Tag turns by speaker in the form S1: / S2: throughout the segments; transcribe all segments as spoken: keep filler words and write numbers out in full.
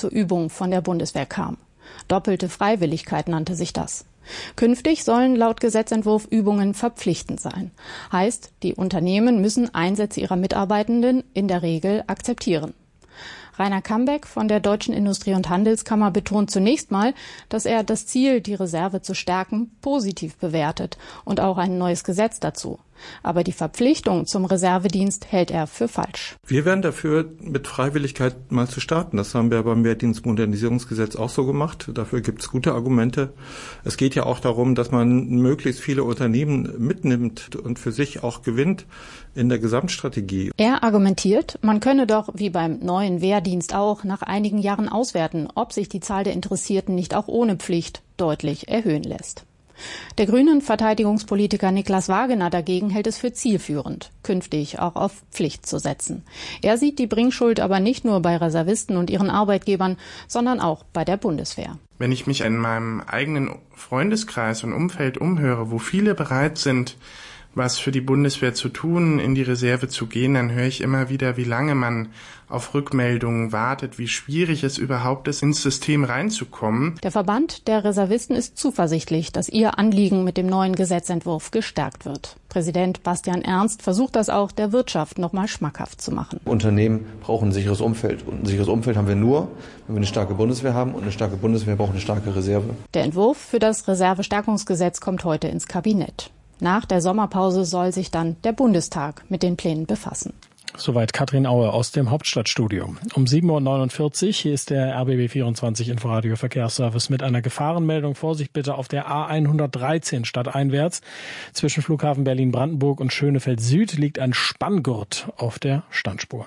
S1: zur Übung von der Bundeswehr kam. Doppelte Freiwilligkeit nannte sich das. Künftig sollen laut Gesetzentwurf Übungen verpflichtend sein. Heißt, die Unternehmen müssen Einsätze ihrer Mitarbeitenden in der Regel akzeptieren. Rainer Kambeck von der Deutschen Industrie- und Handelskammer betont zunächst mal, dass er das Ziel, die Reserve zu stärken, positiv bewertet und auch ein neues Gesetz dazu. Aber die Verpflichtung zum Reservedienst hält er für falsch.
S2: Wir wären dafür, mit Freiwilligkeit mal zu starten. Das haben wir beim Wehrdienstmodernisierungsgesetz auch so gemacht. Dafür gibt es gute Argumente. Es geht ja auch darum, dass man möglichst viele Unternehmen mitnimmt und für sich auch gewinnt in der Gesamtstrategie.
S1: Er argumentiert, man könne doch, wie beim neuen Wehrdienst auch, nach einigen Jahren auswerten, ob sich die Zahl der Interessierten nicht auch ohne Pflicht deutlich erhöhen lässt. Der grünen Verteidigungspolitiker Niklas Wagener dagegen hält es für zielführend, künftig auch auf Pflicht zu setzen. Er sieht die Bringschuld aber nicht nur bei Reservisten und ihren Arbeitgebern, sondern auch bei der Bundeswehr.
S3: Wenn ich mich in meinem eigenen Freundeskreis und Umfeld umhöre, wo viele bereit sind, was für die Bundeswehr zu tun, in die Reserve zu gehen, dann höre ich immer wieder, wie lange man auf Rückmeldungen wartet, wie schwierig es überhaupt ist, ins System reinzukommen.
S1: Der Verband der Reservisten ist zuversichtlich, dass ihr Anliegen mit dem neuen Gesetzentwurf gestärkt wird. Präsident Bastian Ernst versucht das auch der Wirtschaft noch mal schmackhaft zu machen.
S4: Unternehmen brauchen ein sicheres Umfeld. Und ein sicheres Umfeld haben wir nur, wenn wir eine starke Bundeswehr haben. Und eine starke Bundeswehr braucht eine starke Reserve.
S1: Der Entwurf für das Reservestärkungsgesetz kommt heute ins Kabinett. Nach der Sommerpause soll sich dann der Bundestag mit den Plänen befassen.
S5: Soweit Katrin Aue aus dem Hauptstadtstudio. Um sieben Uhr neunundvierzig, hier ist der R B B vierundzwanzig Inforadio Verkehrsservice mit einer Gefahrenmeldung. Vorsicht bitte auf der A hundertdreizehn stadteinwärts. Zwischen Flughafen Berlin-Brandenburg und Schönefeld Süd liegt ein Spanngurt auf der Standspur.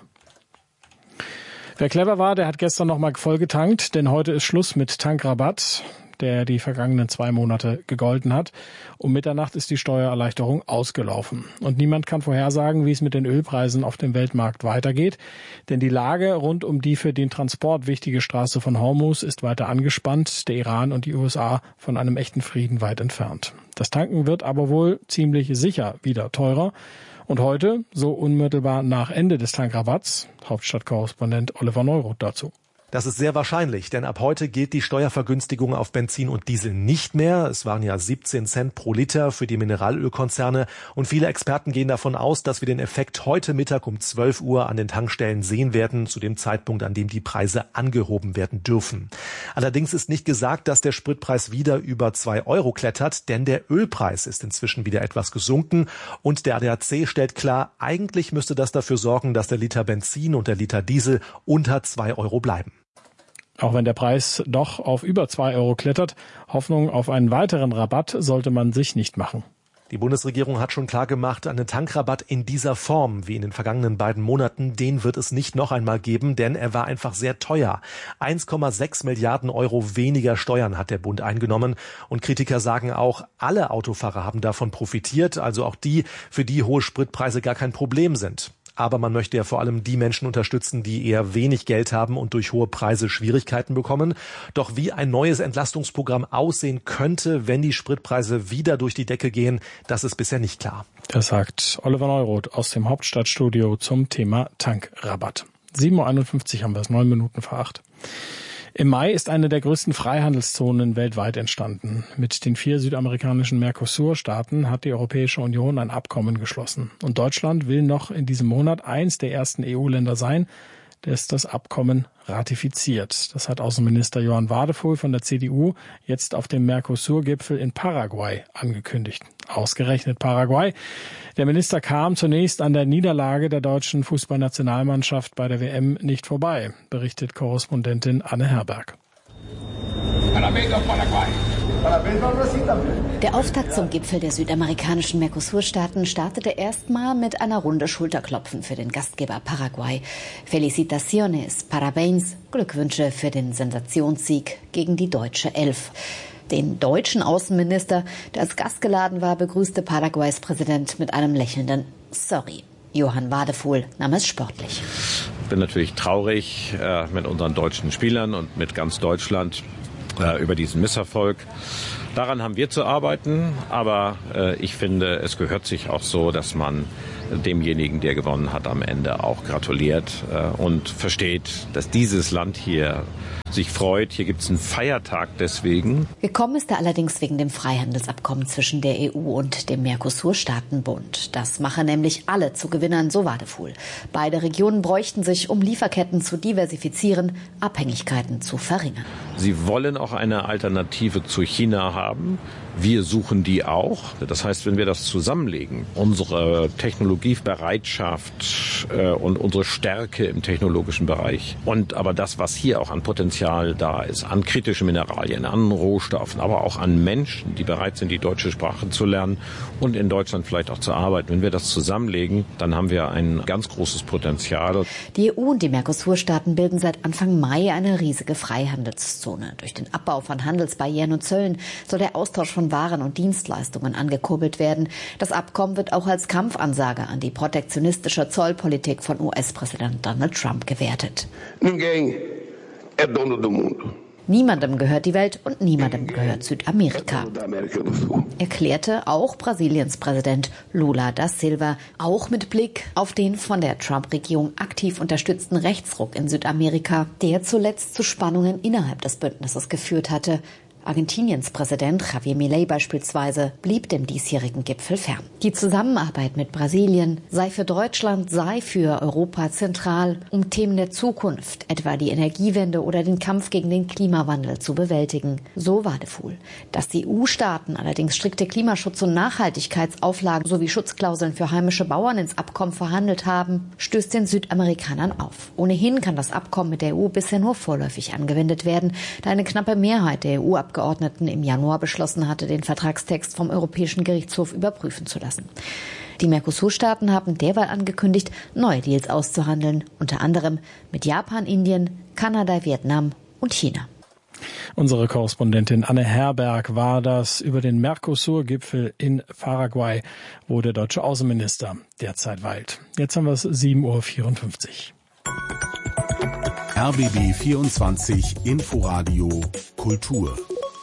S5: Wer clever war, der hat gestern noch mal voll getankt, denn heute ist Schluss mit Tankrabatt, der die vergangenen zwei Monate gegolten hat. Um Mitternacht ist die Steuererleichterung ausgelaufen. Und niemand kann vorhersagen, wie es mit den Ölpreisen auf dem Weltmarkt weitergeht. Denn die Lage rund um die für den Transport wichtige Straße von Hormuz ist weiter angespannt. Der Iran und die U S A von einem echten Frieden weit entfernt. Das Tanken wird aber wohl ziemlich sicher wieder teurer. Und heute, so unmittelbar nach Ende des Tankrabatts, Hauptstadtkorrespondent Oliver Neuroth dazu.
S6: Das ist sehr wahrscheinlich, denn ab heute gilt die Steuervergünstigung auf Benzin und Diesel nicht mehr. Es waren ja siebzehn Cent pro Liter für die Mineralölkonzerne und viele Experten gehen davon aus, dass wir den Effekt heute Mittag um zwölf Uhr an den Tankstellen sehen werden, zu dem Zeitpunkt, an dem die Preise angehoben werden dürfen. Allerdings ist nicht gesagt, dass der Spritpreis wieder über zwei Euro klettert, denn der Ölpreis ist inzwischen wieder etwas gesunken und der A D A C stellt klar, eigentlich müsste das dafür sorgen, dass der Liter Benzin und der Liter Diesel unter zwei Euro bleiben.
S5: Auch wenn der Preis doch auf über zwei Euro klettert, Hoffnung auf einen weiteren Rabatt sollte man sich nicht machen.
S6: Die Bundesregierung hat schon klargemacht, einen Tankrabatt in dieser Form wie in den vergangenen beiden Monaten, den wird es nicht noch einmal geben, denn er war einfach sehr teuer. eins Komma sechs Milliarden Euro weniger Steuern hat der Bund eingenommen und Kritiker sagen auch, alle Autofahrer haben davon profitiert, also auch die, für die hohe Spritpreise gar kein Problem sind. Aber man möchte ja vor allem die Menschen unterstützen, die eher wenig Geld haben und durch hohe Preise Schwierigkeiten bekommen. Doch wie ein neues Entlastungsprogramm aussehen könnte, wenn die Spritpreise wieder durch die Decke gehen, das ist bisher nicht klar.
S5: Das sagt Oliver Neuroth aus dem Hauptstadtstudio zum Thema Tankrabatt. sieben Uhr einundfünfzig haben wir es, neun Minuten vor acht. Im Mai ist eine der größten Freihandelszonen weltweit entstanden. Mit den vier südamerikanischen Mercosur-Staaten hat die Europäische Union ein Abkommen geschlossen. Und Deutschland will noch in diesem Monat eins der ersten E U-Länder sein, das das Abkommen ratifiziert. Das hat Außenminister Johann Wadefuhl von der C D U jetzt auf dem Mercosur-Gipfel in Paraguay angekündigt. Ausgerechnet Paraguay. Der Minister kam zunächst an der Niederlage der deutschen Fußballnationalmannschaft bei der W M nicht vorbei, berichtet Korrespondentin Anne Herberg.
S7: Der Auftakt zum Gipfel der südamerikanischen Mercosur-Staaten startete erstmal mit einer Runde Schulterklopfen für den Gastgeber Paraguay. Felicitaciones, Parabéns, Glückwünsche für den Sensationssieg gegen die deutsche Elf. Den deutschen Außenminister, der als Gast geladen war, begrüßte Paraguays Präsident mit einem lächelnden Sorry. Johann Wadefuhl nahm es sportlich.
S8: Ich bin natürlich traurig äh, mit unseren deutschen Spielern und mit ganz Deutschland äh, über diesen Misserfolg. Daran haben wir zu arbeiten, aber äh, ich finde, es gehört sich auch so, dass man demjenigen, der gewonnen hat, am Ende auch gratuliert äh, und versteht, dass dieses Land hier sich freut. Hier gibt es einen Feiertag deswegen.
S7: Gekommen ist er allerdings wegen dem Freihandelsabkommen zwischen der E U und dem Mercosur-Staatenbund. Das mache nämlich alle zu Gewinnern, so Wadefuhl. Beide Regionen bräuchten sich, um Lieferketten zu diversifizieren, Abhängigkeiten zu verringern.
S8: Sie wollen auch eine Alternative zu China haben. Wir suchen die auch. Das heißt, wenn wir das zusammenlegen, unsere Technologiebereitschaft äh, und unsere Stärke im technologischen Bereich und aber das, was hier auch an Potenzial da ist, an kritischen Mineralien, an Rohstoffen, aber auch an Menschen, die bereit sind, die deutsche Sprache zu lernen und in Deutschland vielleicht auch zu arbeiten. Wenn wir das zusammenlegen, dann haben wir ein ganz großes Potenzial.
S7: Die E U und die Mercosur-Staaten bilden seit Anfang Mai eine riesige Freihandelszone. Durch den Abbau von Handelsbarrieren und Zöllen soll der Austausch von Waren und Dienstleistungen angekurbelt werden. Das Abkommen wird auch als Kampfansage an die protektionistische Zollpolitik von U S-Präsident Donald Trump gewertet.
S9: Ninguém é dono do mundo.
S7: Niemandem gehört die Welt und niemandem gehört Südamerika, erklärte auch Brasiliens Präsident Lula da Silva, auch mit Blick auf den von der Trump-Regierung aktiv unterstützten Rechtsruck in Südamerika, der zuletzt zu Spannungen innerhalb des Bündnisses geführt hatte. Argentiniens Präsident Javier Milei beispielsweise blieb dem diesjährigen Gipfel fern. Die Zusammenarbeit mit Brasilien sei für Deutschland, sei für Europa zentral, um Themen der Zukunft, etwa die Energiewende oder den Kampf gegen den Klimawandel zu bewältigen. So Wadefuhl. Dass die E U-Staaten allerdings strikte Klimaschutz- und Nachhaltigkeitsauflagen sowie Schutzklauseln für heimische Bauern ins Abkommen verhandelt haben, stößt den Südamerikanern auf. Ohnehin kann das Abkommen mit der E U bisher nur vorläufig angewendet werden, da eine knappe Mehrheit der E U-Abgeordneten Abgeordneten im Januar beschlossen hatte, den Vertragstext vom Europäischen Gerichtshof überprüfen zu lassen. Die Mercosur-Staaten haben derweil angekündigt, neue Deals auszuhandeln, unter anderem mit Japan, Indien, Kanada, Vietnam und China.
S5: Unsere Korrespondentin Anne Herberg war das über den Mercosur-Gipfel in Paraguay, wo der deutsche Außenminister derzeit weilt. Jetzt haben wir es sieben Uhr vierundfünfzig.
S10: R B B vierundzwanzig Inforadio Kultur.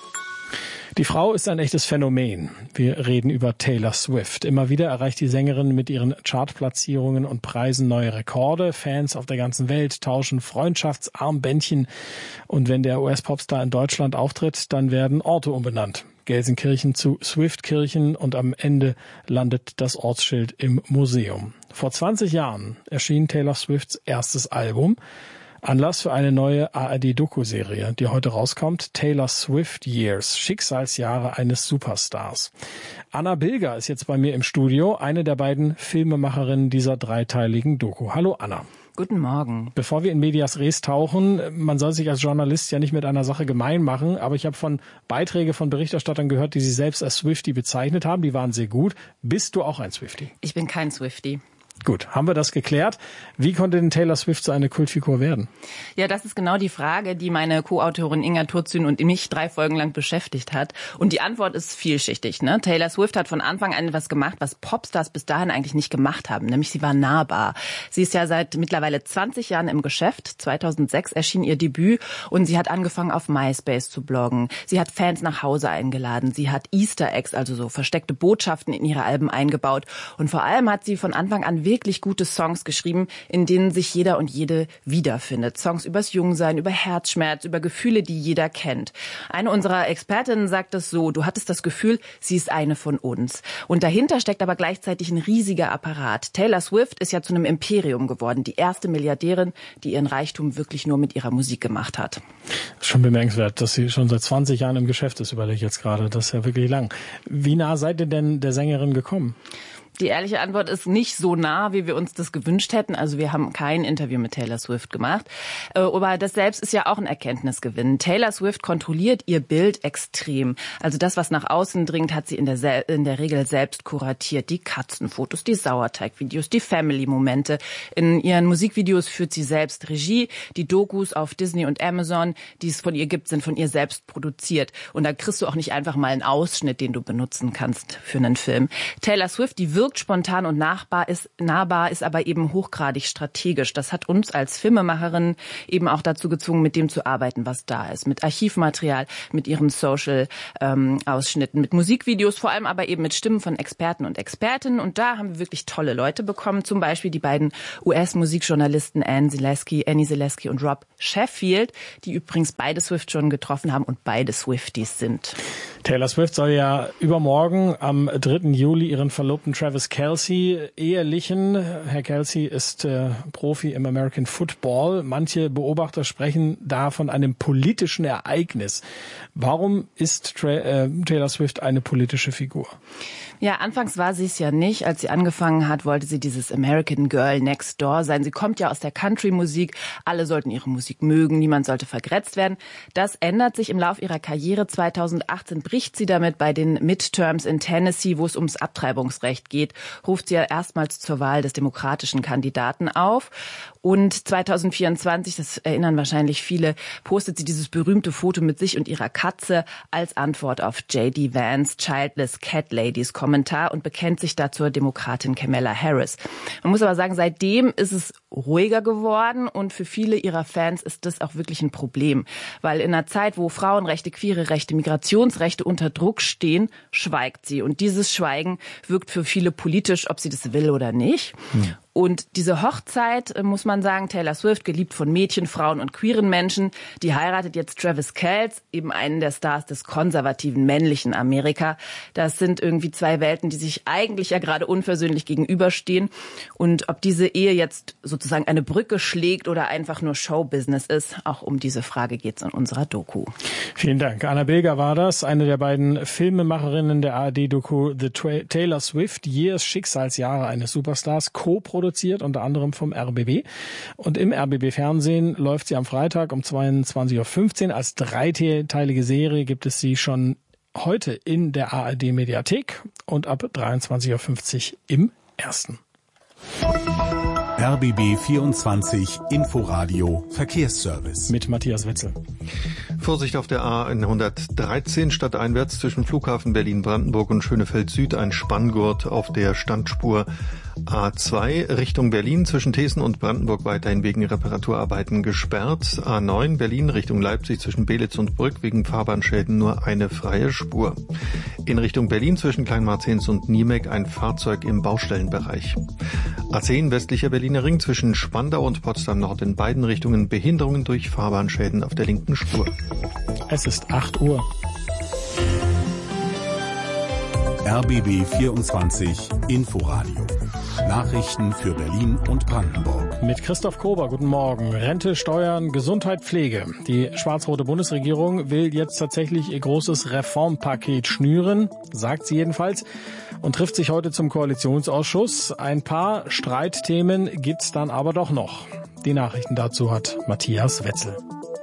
S5: Die Frau ist ein echtes Phänomen. Wir reden über Taylor Swift. Immer wieder erreicht die Sängerin mit ihren Chartplatzierungen und Preisen neue Rekorde. Fans auf der ganzen Welt tauschen Freundschaftsarmbändchen. Und wenn der U S-Popstar in Deutschland auftritt, dann werden Orte umbenannt. Gelsenkirchen zu Swiftkirchen und am Ende landet das Ortsschild im Museum. Vor zwanzig Jahren erschien Taylor Swifts erstes Album. Anlass für eine neue A R D-Doku-Serie, die heute rauskommt, Taylor Swift Years, Schicksalsjahre eines Superstars. Anna Bilger ist jetzt bei mir im Studio, eine der beiden Filmemacherinnen dieser dreiteiligen Doku. Hallo Anna.
S11: Guten Morgen.
S5: Bevor wir in Medias Res tauchen, man soll sich als Journalist ja nicht mit einer Sache gemein machen, aber ich habe von Beiträgen von Berichterstattern gehört, die sie selbst als Swiftie bezeichnet haben, die waren sehr gut. Bist du auch ein Swiftie?
S11: Ich bin kein Swiftie.
S5: Gut, haben wir das geklärt. Wie konnte denn Taylor Swift so eine Kultfigur werden?
S11: Ja, das ist genau die Frage, die meine Co-Autorin Inga Turzün und mich drei Folgen lang beschäftigt hat. Und die Antwort ist vielschichtig. Ne? Taylor Swift hat von Anfang an etwas gemacht, was Popstars bis dahin eigentlich nicht gemacht haben. Nämlich sie war nahbar. Sie ist ja seit mittlerweile zwanzig Jahren im Geschäft. zweitausendsechs erschien ihr Debüt und sie hat angefangen auf MySpace zu bloggen. Sie hat Fans nach Hause eingeladen. Sie hat Easter Eggs, also so versteckte Botschaften in ihre Alben eingebaut. Und vor allem hat sie von Anfang an wirklich gute Songs geschrieben, in denen sich jeder und jede wiederfindet. Songs übers Jungsein, über Herzschmerz, über Gefühle, die jeder kennt. Eine unserer Expertinnen sagt es so: Du hattest das Gefühl, sie ist eine von uns. Und dahinter steckt aber gleichzeitig ein riesiger Apparat. Taylor Swift ist ja zu einem Imperium geworden. Die erste Milliardärin, die ihren Reichtum wirklich nur mit ihrer Musik gemacht hat.
S5: Schon bemerkenswert, dass sie schon seit zwanzig Jahren im Geschäft ist, überlege ich jetzt gerade. Das ist ja wirklich lang. Wie nah seid ihr denn der Sängerin gekommen?
S11: Die ehrliche Antwort ist nicht so nah, wie wir uns das gewünscht hätten. Also wir haben kein Interview mit Taylor Swift gemacht. Aber das selbst ist ja auch ein Erkenntnisgewinn. Taylor Swift kontrolliert ihr Bild extrem. Also das, was nach außen dringt, hat sie in der, Se- in der Regel selbst kuratiert. Die Katzenfotos, die Sauerteigvideos, die Family-Momente. In ihren Musikvideos führt sie selbst Regie. Die Dokus auf Disney und Amazon, die es von ihr gibt, sind von ihr selbst produziert. Und da kriegst du auch nicht einfach mal einen Ausschnitt, den du benutzen kannst für einen Film. Taylor Swift, die wird wirkt spontan und nahbar, ist, nahbar, ist aber eben hochgradig strategisch. Das hat uns als Filmemacherin eben auch dazu gezwungen, mit dem zu arbeiten, was da ist. Mit Archivmaterial, mit ihren Social-Ausschnitten, ähm, mit Musikvideos, vor allem aber eben mit Stimmen von Experten und Expertinnen. Und da haben wir wirklich tolle Leute bekommen. Zum Beispiel die beiden U S-Musikjournalisten Annie Zaleski, Annie Zaleski und Rob Sheffield, die übrigens beide Swift schon getroffen haben und beide Swifties sind.
S5: Taylor Swift soll ja übermorgen am dritten Juli ihren Verlobten Travis Kelce ehelichen. Herr Kelce ist äh, Profi im American Football. Manche Beobachter sprechen da von einem politischen Ereignis. Warum ist Tra- äh, Taylor Swift eine politische Figur?
S11: Ja, anfangs war sie es ja nicht. Als sie angefangen hat, wollte sie dieses American Girl Next Door sein. Sie kommt ja aus der Country-Musik. Alle sollten ihre Musik mögen. Niemand sollte vergrätzt werden. Das ändert sich im Lauf ihrer Karriere. zweitausendachtzehn bricht sie damit bei den Midterms in Tennessee, wo es ums Abtreibungsrecht geht. Ruft sie ja erstmals zur Wahl des demokratischen Kandidaten auf. Und zweitausendvierundzwanzig, das erinnern wahrscheinlich viele, postet sie dieses berühmte Foto mit sich und ihrer Katze als Antwort auf J D Vance Childless Cat Ladies Kommentar und bekennt sich da zur Demokratin Kamala Harris. Man muss aber sagen, seitdem ist es ruhiger geworden und für viele ihrer Fans ist das auch wirklich ein Problem. Weil in einer Zeit, wo Frauenrechte, queere Rechte, Migrationsrechte unter Druck stehen, schweigt sie. Und dieses Schweigen wirkt für viele politisch, ob sie das will oder nicht. Hm. Und diese Hochzeit, muss man sagen, Taylor Swift, geliebt von Mädchen, Frauen und queeren Menschen, die heiratet jetzt Travis Kelce, eben einen der Stars des konservativen männlichen Amerika. Das sind irgendwie zwei Welten, die sich eigentlich ja gerade unversöhnlich gegenüberstehen. Und ob diese Ehe jetzt sozusagen eine Brücke schlägt oder einfach nur Showbusiness ist, auch um diese Frage geht es in unserer Doku.
S5: Vielen Dank. Anna Bilger war das, eine der beiden Filmemacherinnen der A R D-Doku The Tra- Taylor Swift Years, Schicksalsjahre eines Superstars, co-produziert unter anderem vom R B B. Und im R B B-Fernsehen läuft sie am Freitag um zweiundzwanzig Uhr fünfzehn. Als dreiteilige Serie gibt es sie schon heute in der A R D-Mediathek und ab dreiundzwanzig Uhr fünfzig im Ersten.
S10: R B B vierundzwanzig Inforadio Verkehrsservice.
S5: Mit Matthias Wetzel.
S12: Vorsicht auf der A hundertdreizehn stadteinwärts zwischen Flughafen Berlin-Brandenburg und Schönefeld Süd, ein Spanngurt auf der Standspur A zwei Richtung Berlin zwischen Thesen und Brandenburg weiterhin wegen Reparaturarbeiten gesperrt. A neun Berlin Richtung Leipzig zwischen Belitz und Brück wegen Fahrbahnschäden nur eine freie Spur. In Richtung Berlin zwischen Kleinmarzens und Niemek ein Fahrzeug im Baustellenbereich. A zehn westlicher Berliner Ring zwischen Spandau und Potsdam Nord in beiden Richtungen Behinderungen durch Fahrbahnschäden auf der linken Spur.
S5: Es ist acht Uhr.
S10: R B B vierundzwanzig Inforadio. Nachrichten für Berlin und Brandenburg.
S5: Mit Christoph Kober, guten Morgen. Rente, Steuern, Gesundheit, Pflege. Die schwarz-rote Bundesregierung will jetzt tatsächlich ihr großes Reformpaket schnüren, sagt sie jedenfalls, und trifft sich heute zum Koalitionsausschuss. Ein paar Streitthemen gibt's dann aber doch noch. Die Nachrichten dazu hat Matthias Wetzel.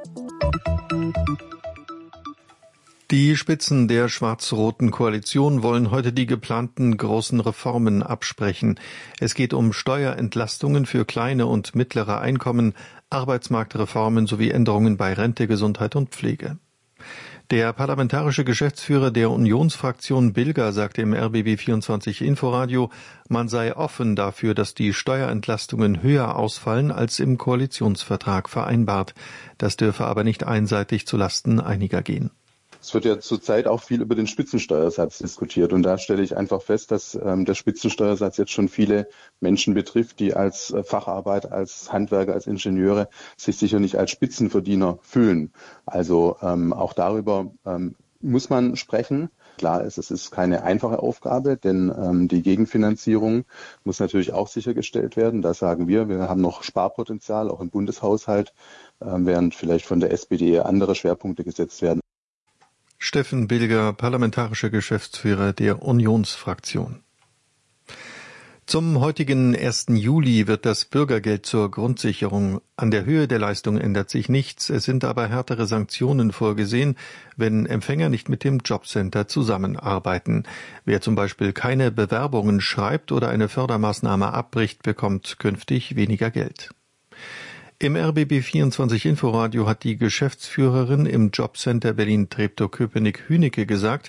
S12: Die Spitzen der schwarz-roten Koalition wollen heute die geplanten großen Reformen absprechen. Es geht um Steuerentlastungen für kleine und mittlere Einkommen, Arbeitsmarktreformen sowie Änderungen bei Rente, Gesundheit und Pflege. Der parlamentarische Geschäftsführer der Unionsfraktion Bilger sagte im R B B vierundzwanzig Inforadio, man sei offen dafür, dass die Steuerentlastungen höher ausfallen als im Koalitionsvertrag vereinbart. Das dürfe aber nicht einseitig zulasten einiger gehen.
S13: Es wird ja zurzeit auch viel über den Spitzensteuersatz diskutiert und da stelle ich einfach fest, dass ähm, der Spitzensteuersatz jetzt schon viele Menschen betrifft, die als äh, Facharbeiter, als Handwerker, als Ingenieure sich sicher nicht als Spitzenverdiener fühlen. Also ähm, auch darüber ähm, muss man sprechen. Klar ist, es ist keine einfache Aufgabe, denn ähm, die Gegenfinanzierung muss natürlich auch sichergestellt werden. Da sagen wir, wir haben noch Sparpotenzial, auch im Bundeshaushalt, äh, während vielleicht von der S P D andere Schwerpunkte gesetzt werden.
S12: Steffen Bilger, parlamentarischer Geschäftsführer der Unionsfraktion. Zum heutigen ersten Juli wird das Bürgergeld zur Grundsicherung. An der Höhe der Leistung ändert sich nichts. Es sind aber härtere Sanktionen vorgesehen, wenn Empfänger nicht mit dem Jobcenter zusammenarbeiten. Wer zum Beispiel keine Bewerbungen schreibt oder eine Fördermaßnahme abbricht, bekommt künftig weniger Geld. Im R B B vierundzwanzig Inforadio hat die Geschäftsführerin im Jobcenter Berlin-Treptow-Köpenick-Hünecke gesagt,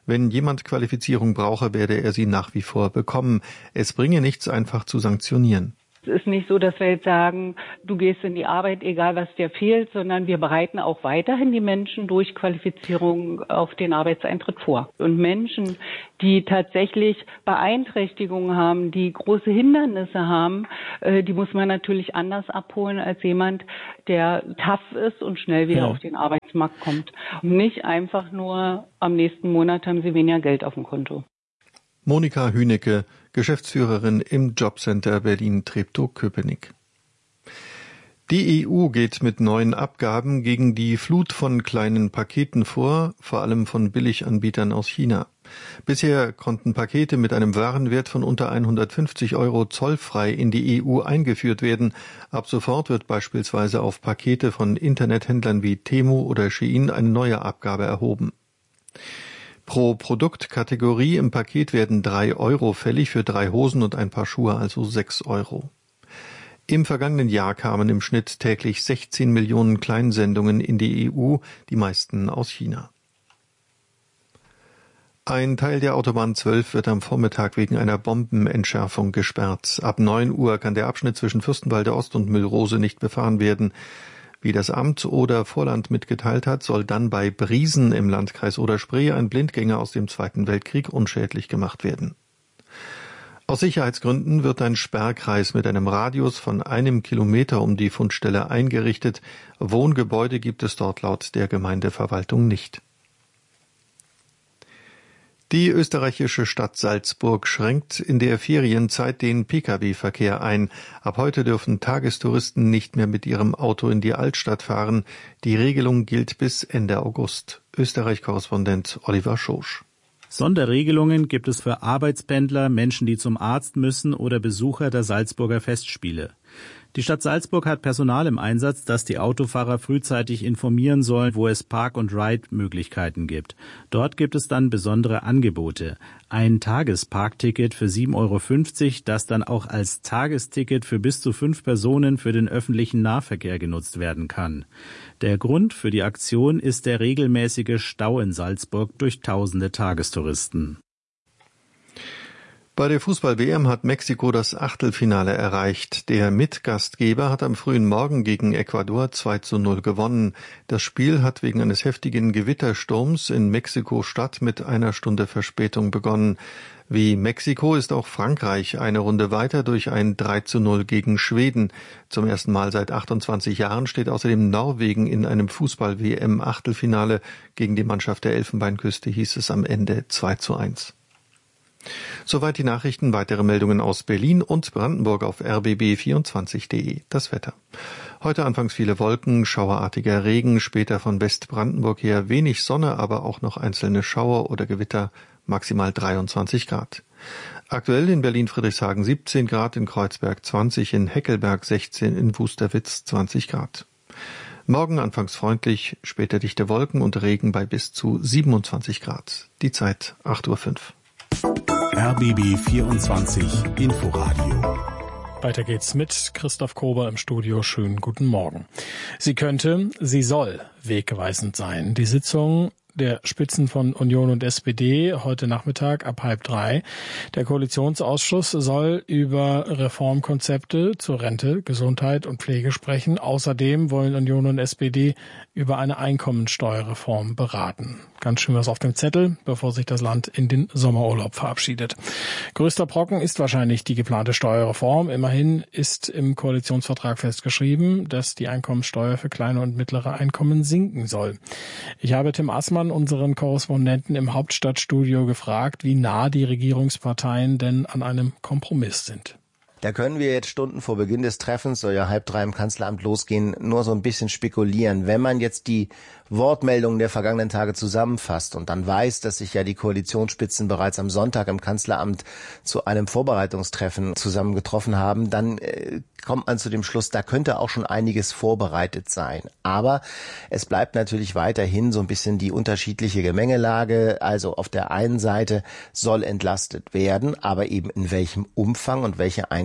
S12: Wenn jemand Qualifizierung brauche, werde er sie nach wie vor bekommen. Es bringe nichts, einfach zu sanktionieren.
S14: Es ist nicht so, dass wir jetzt sagen, du gehst in die Arbeit, egal was dir fehlt, sondern wir bereiten auch weiterhin die Menschen durch Qualifizierung auf den Arbeitseintritt vor. Und Menschen, die tatsächlich Beeinträchtigungen haben, die große Hindernisse haben, die muss man natürlich anders abholen als jemand, der tough ist und schnell wieder ja. auf den Arbeitsmarkt kommt. Und nicht einfach nur, am nächsten Monat haben sie weniger Geld auf dem Konto.
S12: Monika Hünecke, Geschäftsführerin im Jobcenter Berlin-Treptow-Köpenick. Die E U geht mit neuen Abgaben gegen die Flut von kleinen Paketen vor, vor allem von Billiganbietern aus China. Bisher konnten Pakete mit einem Warenwert von unter hundertfünfzig Euro zollfrei in die E U eingeführt werden. Ab sofort wird beispielsweise auf Pakete von Internethändlern wie Temu oder Shein eine neue Abgabe erhoben. Pro Produktkategorie im Paket werden drei Euro fällig, für drei Hosen und ein Paar Schuhe also sechs Euro. Im vergangenen Jahr kamen im Schnitt täglich sechzehn Millionen Kleinsendungen in die E U, die meisten aus China. Ein Teil der Autobahn zwölf wird am Vormittag wegen einer Bombenentschärfung gesperrt. Ab neun Uhr kann der Abschnitt zwischen Fürstenwalde Ost und Müllrose nicht befahren werden. Wie das Amt Oder Vorland mitgeteilt hat, soll dann bei Briesen im Landkreis Oder-Spree ein Blindgänger aus dem Zweiten Weltkrieg unschädlich gemacht werden. Aus Sicherheitsgründen wird ein Sperrkreis mit einem Radius von einem Kilometer um die Fundstelle eingerichtet. Wohngebäude gibt es dort laut der Gemeindeverwaltung nicht. Die österreichische Stadt Salzburg schränkt in der Ferienzeit den Pkw-Verkehr ein. Ab heute dürfen Tagestouristen nicht mehr mit ihrem Auto in die Altstadt fahren. Die Regelung gilt bis Ende August. Österreich-Korrespondent Oliver Schosch.
S15: Sonderregelungen gibt es für Arbeitspendler, Menschen, die zum Arzt müssen oder Besucher der Salzburger Festspiele. Die Stadt Salzburg hat Personal im Einsatz, das die Autofahrer frühzeitig informieren soll, wo es Park- und Ride-Möglichkeiten gibt. Dort gibt es dann besondere Angebote. Ein Tagesparkticket für sieben Euro fünfzig, das dann auch als Tagesticket für bis zu fünf Personen für den öffentlichen Nahverkehr genutzt werden kann. Der Grund für die Aktion ist der regelmäßige Stau in Salzburg durch tausende Tagestouristen.
S12: Bei der Fußball-W M hat Mexiko das Achtelfinale erreicht. Der Mitgastgeber hat am frühen Morgen gegen Ecuador zwei zu null gewonnen. Das Spiel hat wegen eines heftigen Gewittersturms in Mexiko-Stadt mit einer Stunde Verspätung begonnen. Wie Mexiko ist auch Frankreich eine Runde weiter durch ein drei zu null gegen Schweden. Zum ersten Mal seit achtundzwanzig Jahren steht außerdem Norwegen in einem Fußball-W M-Achtelfinale. Gegen die Mannschaft der Elfenbeinküste hieß es am Ende zwei zu eins. Soweit die Nachrichten. Weitere Meldungen aus Berlin und Brandenburg auf r b b vierundzwanzig punkt de. Das Wetter. Heute anfangs viele Wolken, schauerartiger Regen, später von Westbrandenburg her wenig Sonne, aber auch noch einzelne Schauer oder Gewitter, maximal dreiundzwanzig Grad. Aktuell in Berlin-Friedrichshagen siebzehn Grad, in Kreuzberg zwanzig, in Heckelberg sechzehn, in Wusterwitz zwanzig Grad. Morgen anfangs freundlich, später dichte Wolken und Regen bei bis zu siebenundzwanzig Grad. Die Zeit acht Uhr fünf.
S10: R B B vierundzwanzig Inforadio.
S5: Weiter geht's mit Christoph Kober im Studio. Schönen guten Morgen. Sie könnte, sie soll wegweisend sein. Die Sitzung der Spitzen von Union und S P D heute Nachmittag ab halb drei. Der Koalitionsausschuss soll über Reformkonzepte zur Rente, Gesundheit und Pflege sprechen. Außerdem wollen Union und S P D über eine Einkommensteuerreform beraten. Ganz schön was auf dem Zettel, bevor sich das Land in den Sommerurlaub verabschiedet. Größter Brocken ist wahrscheinlich die geplante Steuerreform. Immerhin ist im Koalitionsvertrag festgeschrieben, dass die Einkommensteuer für kleine und mittlere Einkommen sinken soll. Ich habe Tim Assmann, unseren Korrespondenten im Hauptstadtstudio, gefragt, wie nah die Regierungsparteien denn an einem Kompromiss sind.
S16: Da können wir jetzt Stunden vor Beginn des Treffens, soll ja halb drei im Kanzleramt losgehen, nur so ein bisschen spekulieren. Wenn man jetzt die Wortmeldungen der vergangenen Tage zusammenfasst und dann weiß, dass sich ja die Koalitionsspitzen bereits am Sonntag im Kanzleramt zu einem Vorbereitungstreffen zusammengetroffen haben, dann äh, kommt man zu dem Schluss, da könnte auch schon einiges vorbereitet sein. Aber es bleibt natürlich weiterhin so ein bisschen die unterschiedliche Gemengelage. Also auf der einen Seite soll entlastet werden, aber eben in welchem Umfang und welche Einkommen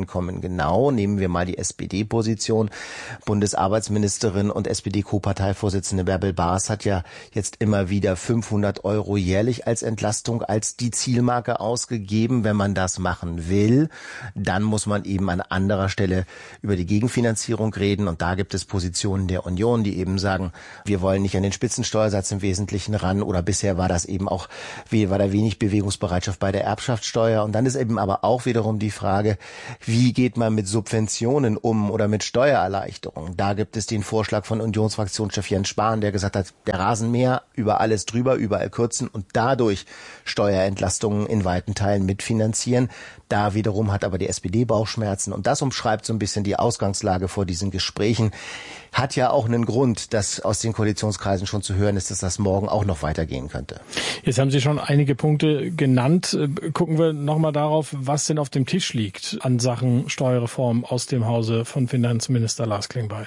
S16: Einkommen genau? Nehmen wir mal die S P D-Position. Bundesarbeitsministerin und S P D-Co-Parteivorsitzende Bärbel Baas hat ja jetzt immer wieder fünfhundert Euro jährlich als Entlastung als die Zielmarke ausgegeben. Wenn man das machen will, dann muss man eben an anderer Stelle über die Gegenfinanzierung reden. Und da gibt es Positionen der Union, die eben sagen, wir wollen nicht an den Spitzensteuersatz im Wesentlichen ran. Oder bisher war das eben auch, war da wenig Bewegungsbereitschaft bei der Erbschaftssteuer. Und dann ist eben aber auch wiederum die Frage, wie geht man mit Subventionen um oder mit Steuererleichterungen? Da gibt es den Vorschlag von Unionsfraktionschef Jens Spahn, der gesagt hat, der Rasenmäher über alles drüber, überall kürzen und dadurch Steuerentlastungen in weiten Teilen mitfinanzieren. Da wiederum hat aber die S P D Bauchschmerzen. Und das umschreibt so ein bisschen die Ausgangslage vor diesen Gesprächen. Hat ja auch einen Grund, dass aus den Koalitionskreisen schon zu hören ist, dass das morgen auch noch weitergehen könnte.
S5: Jetzt haben Sie schon einige Punkte genannt. Gucken wir nochmal darauf, was denn auf dem Tisch liegt an Sachen Steuerreform aus dem Hause von Finanzminister Lars Klingbeil.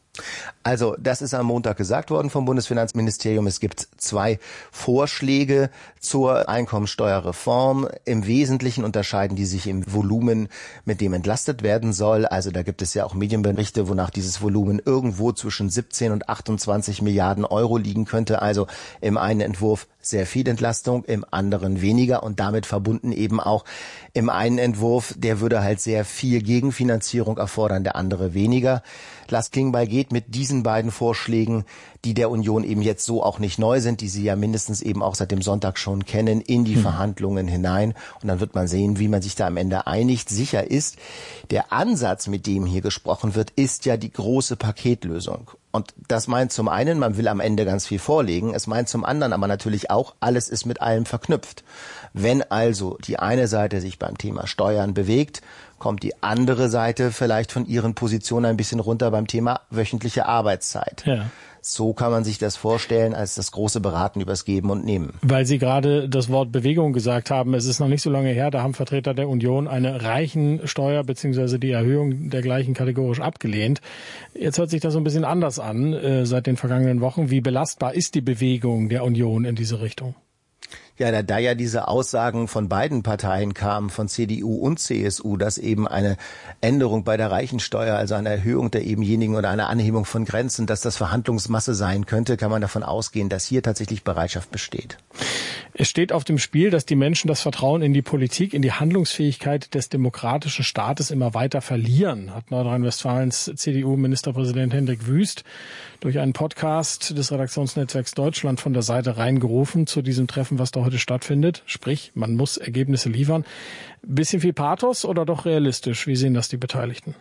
S16: Also, das ist am Montag gesagt worden vom Bundesfinanzministerium. Es gibt zwei Vorschläge zur Einkommensteuerreform. Im Wesentlichen unterscheiden die sich im Volumen, mit dem entlastet werden soll. Also da gibt es ja auch Medienberichte, wonach dieses Volumen irgendwo zwischen siebzehn und achtundzwanzig Milliarden Euro liegen könnte. Also im einen Entwurf sehr viel Entlastung, im anderen weniger und damit verbunden eben auch im einen Entwurf, der würde halt sehr viel Gegenfinanzierung erfordern, der andere weniger. Lars Klingbeil geht mit diesen beiden Vorschlägen, die der Union eben jetzt so auch nicht neu sind, die sie ja mindestens eben auch seit dem Sonntag schon kennen, in die hm. Verhandlungen hinein. Und dann wird man sehen, wie man sich da am Ende einigt. Sicher ist, der Ansatz, mit dem hier gesprochen wird, ist ja die große Paketlösung. Und das meint zum einen, man will am Ende ganz viel vorlegen. Es meint zum anderen aber natürlich auch, alles ist mit allem verknüpft. Wenn also die eine Seite sich beim Thema Steuern bewegt, kommt die andere Seite vielleicht von ihren Positionen ein bisschen runter beim Thema wöchentliche Arbeitszeit. Ja. So kann man sich das vorstellen als das große Beraten übers Geben und Nehmen.
S5: Weil Sie gerade das Wort Bewegung gesagt haben, es ist noch nicht so lange her, da haben Vertreter der Union eine Reichensteuer bzw. die Erhöhung der gleichen kategorisch abgelehnt. Jetzt hört sich das so ein bisschen anders an äh, seit den vergangenen Wochen. Wie belastbar ist die Bewegung der Union in diese Richtung?
S16: Ja, da, da ja diese Aussagen von beiden Parteien kamen, von C D U und C S U, dass eben eine Änderung bei der Reichensteuer, also eine Erhöhung der ebenjenigen oder eine Anhebung von Grenzen, dass das Verhandlungsmasse sein könnte, kann man davon ausgehen, dass hier tatsächlich Bereitschaft besteht.
S5: Es steht auf dem Spiel, dass die Menschen das Vertrauen in die Politik, in die Handlungsfähigkeit des demokratischen Staates immer weiter verlieren, hat Nordrhein-Westfalens C D U-Ministerpräsident Hendrik Wüst durch einen Podcast des Redaktionsnetzwerks Deutschland von der Seite reingerufen zu diesem Treffen, was da heute stattfindet. Sprich, man muss Ergebnisse liefern. Bisschen viel Pathos oder doch realistisch? Wie sehen das die Beteiligten?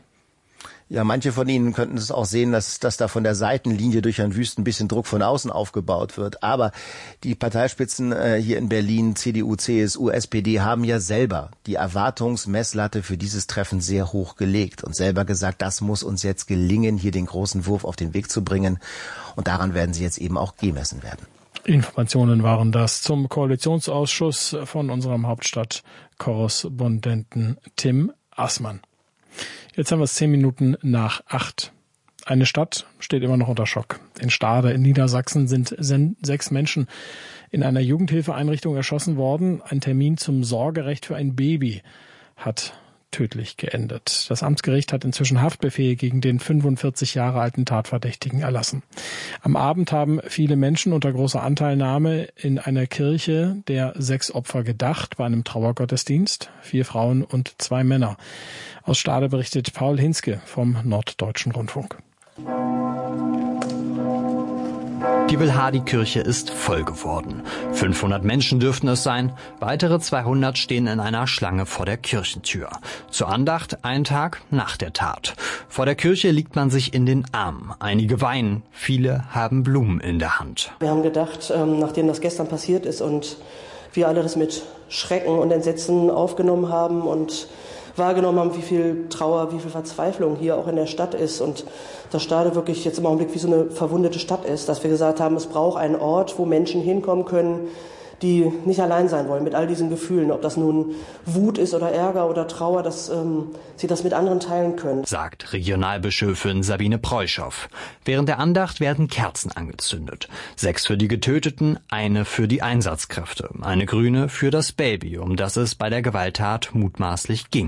S16: Ja, manche von Ihnen könnten es auch sehen, dass, dass da von der Seitenlinie durch Herrn Wüst ein bisschen Druck von außen aufgebaut wird. Aber die Parteispitzen äh, hier in Berlin, C D U, C S U, S P D, haben ja selber die Erwartungsmesslatte für dieses Treffen sehr hoch gelegt und selber gesagt, das muss uns jetzt gelingen, hier den großen Wurf auf den Weg zu bringen. Und daran werden sie jetzt eben auch gemessen werden.
S5: Informationen waren das zum Koalitionsausschuss von unserem Hauptstadtkorrespondenten Tim Assmann. Jetzt haben wir es zehn Minuten nach acht. Eine Stadt steht immer noch unter Schock. In Stade in Niedersachsen sind sechs Menschen in einer Jugendhilfeeinrichtung erschossen worden. Ein Termin zum Sorgerecht für ein Baby hat tödlich geendet. Das Amtsgericht hat inzwischen Haftbefehl gegen den fünfundvierzig Jahre alten Tatverdächtigen erlassen. Am Abend haben viele Menschen unter großer Anteilnahme in einer Kirche der sechs Opfer gedacht bei einem Trauergottesdienst. Vier Frauen und zwei Männer. Aus Stade berichtet Paul Hinske vom Norddeutschen Rundfunk.
S17: Die Wilhardi-Kirche ist voll geworden. fünfhundert Menschen dürften es sein. Weitere zweihundert stehen in einer Schlange vor der Kirchentür. Zur Andacht ein Tag nach der Tat. Vor der Kirche liegt man sich in den Armen. Einige weinen, viele haben Blumen in der Hand.
S18: Wir haben gedacht, nachdem das gestern passiert ist und wir alle das mit Schrecken und Entsetzen aufgenommen haben und wahrgenommen haben, wie viel Trauer, wie viel Verzweiflung hier auch in der Stadt ist und dass Stade wirklich jetzt im Augenblick wie so eine verwundete Stadt ist, dass wir gesagt haben, es braucht einen Ort, wo Menschen hinkommen können, die nicht allein sein wollen mit all diesen Gefühlen, ob das nun Wut ist oder Ärger oder Trauer, dass ähm, sie das mit anderen teilen können.
S17: Sagt Regionalbischöfin Sabine Preuschow. Während der Andacht werden Kerzen angezündet. Sechs für die Getöteten, eine für die Einsatzkräfte, eine grüne für das Baby, um das es bei der Gewalttat mutmaßlich ging.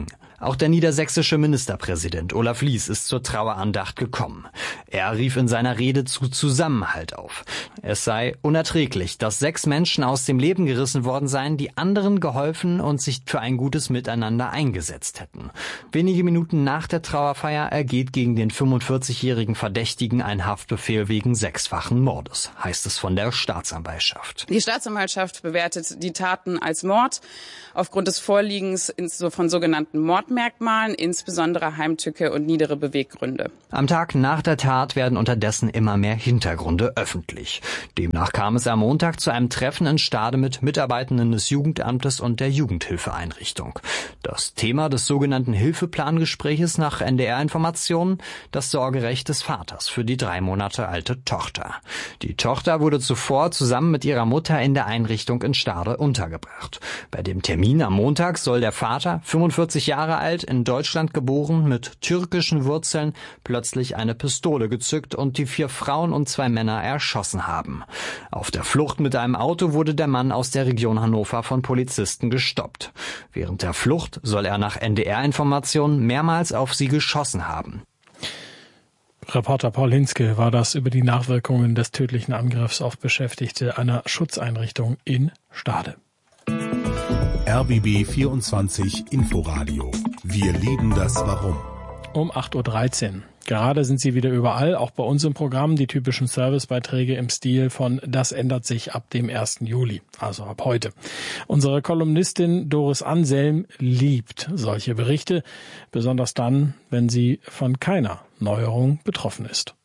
S17: Auch der niedersächsische Ministerpräsident Olaf Lies ist zur Trauerandacht gekommen. Er rief in seiner Rede zu Zusammenhalt auf. Es sei unerträglich, dass sechs Menschen aus dem Leben gerissen worden seien, die anderen geholfen und sich für ein gutes Miteinander eingesetzt hätten. Wenige Minuten nach der Trauerfeier ergeht gegen den fünfundvierzigjährigen Verdächtigen ein Haftbefehl wegen sechsfachen Mordes, heißt es von der Staatsanwaltschaft.
S19: Die Staatsanwaltschaft bewertet die Taten als Mord aufgrund des Vorliegens von sogenannten Mordmerkmalen, insbesondere Heimtücke und niedere Beweggründe.
S17: Am Tag nach der Tat werden unterdessen immer mehr Hintergründe öffentlich. Demnach kam es am Montag zu einem Treffen in Stade mit Mitarbeitenden des Jugendamtes und der Jugendhilfeeinrichtung. Das Thema des sogenannten Hilfeplangespräches nach N D R-Informationen: das Sorgerecht des Vaters für die drei Monate alte Tochter. Die Tochter wurde zuvor zusammen mit ihrer Mutter in der Einrichtung in Stade untergebracht. Bei dem Termin am Montag soll der Vater, fünfundvierzig Jahre alt, in Deutschland geboren, mit türkischen Wurzeln, plötzlich eine Pistole gezückt und die vier Frauen und zwei Männer erschossen haben. Auf der Flucht mit einem Auto wurde der Mann aus der Region Hannover von Polizisten gestoppt. Während der Flucht soll er nach N D R-Informationen mehrmals auf sie geschossen haben.
S5: Reporter Paul Hinske war das über die Nachwirkungen des tödlichen Angriffs auf Beschäftigte einer Schutzeinrichtung in Stade.
S10: R B B vierundzwanzig Inforadio. Wir lieben das Warum.
S5: Um acht Uhr dreizehn. Gerade sind sie wieder überall, auch bei uns im Programm, die typischen Servicebeiträge im Stil von Das ändert sich ab dem ersten Juli, also ab heute. Unsere Kolumnistin Doris Anselm liebt solche Berichte, besonders dann, wenn sie von keiner Neuerung betroffen ist.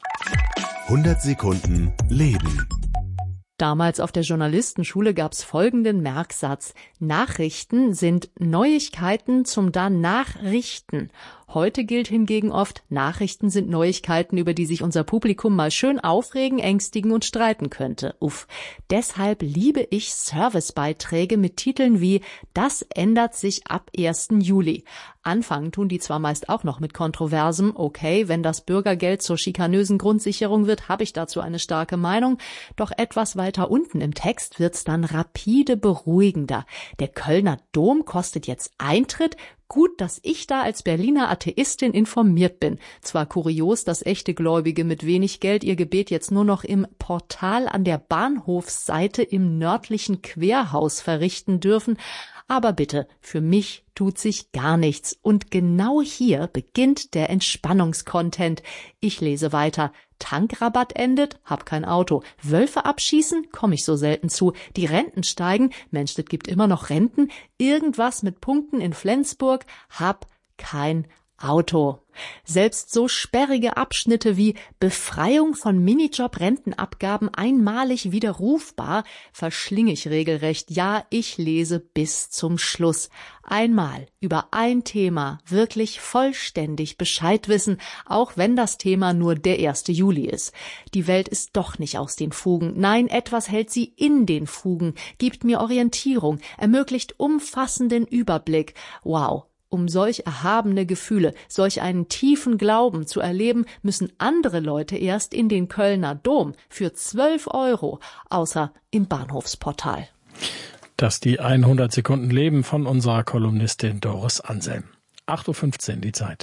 S10: hundert Sekunden Leben.
S20: Damals auf der Journalistenschule gab's folgenden Merksatz: Nachrichten sind Neuigkeiten zum Danachrichten. Heute gilt hingegen oft, Nachrichten sind Neuigkeiten, über die sich unser Publikum mal schön aufregen, ängstigen und streiten könnte. Uff. Deshalb liebe ich Servicebeiträge mit Titeln wie Das ändert sich ab ersten Juli. Anfangen tun die zwar meist auch noch mit Kontroversem. Okay, wenn das Bürgergeld zur schikanösen Grundsicherung wird, habe ich dazu eine starke Meinung. Doch etwas weiter unten im Text wird's dann rapide beruhigender. Der Kölner Dom kostet jetzt Eintritt. Gut, dass ich da als Berliner Atheistin informiert bin. Zwar kurios, dass echte Gläubige mit wenig Geld ihr Gebet jetzt nur noch im Portal an der Bahnhofsseite im nördlichen Querhaus verrichten dürfen, aber bitte, für mich tut sich gar nichts. Und genau hier beginnt der Entspannungskontent. Ich lese weiter. Tankrabatt endet, hab kein Auto. Wölfe abschießen, komme ich so selten zu. Die Renten steigen, Mensch, das gibt immer noch Renten. Irgendwas mit Punkten in Flensburg, hab kein Auto. Selbst so sperrige Abschnitte wie Befreiung von Minijob-Rentenabgaben einmalig widerrufbar verschlinge ich regelrecht. Ja, ich lese bis zum Schluss. Einmal über ein Thema wirklich vollständig Bescheid wissen, auch wenn das Thema nur der erste Juli ist. Die Welt ist doch nicht aus den Fugen. Nein, etwas hält sie in den Fugen, gibt mir Orientierung, ermöglicht umfassenden Überblick. Wow. Um solch erhabene Gefühle, solch einen tiefen Glauben zu erleben, müssen andere Leute erst in den Kölner Dom für zwölf Euro, außer im Bahnhofsportal.
S5: Das die hundert Sekunden Leben von unserer Kolumnistin Doris Anselm. acht Uhr fünfzehn die Zeit.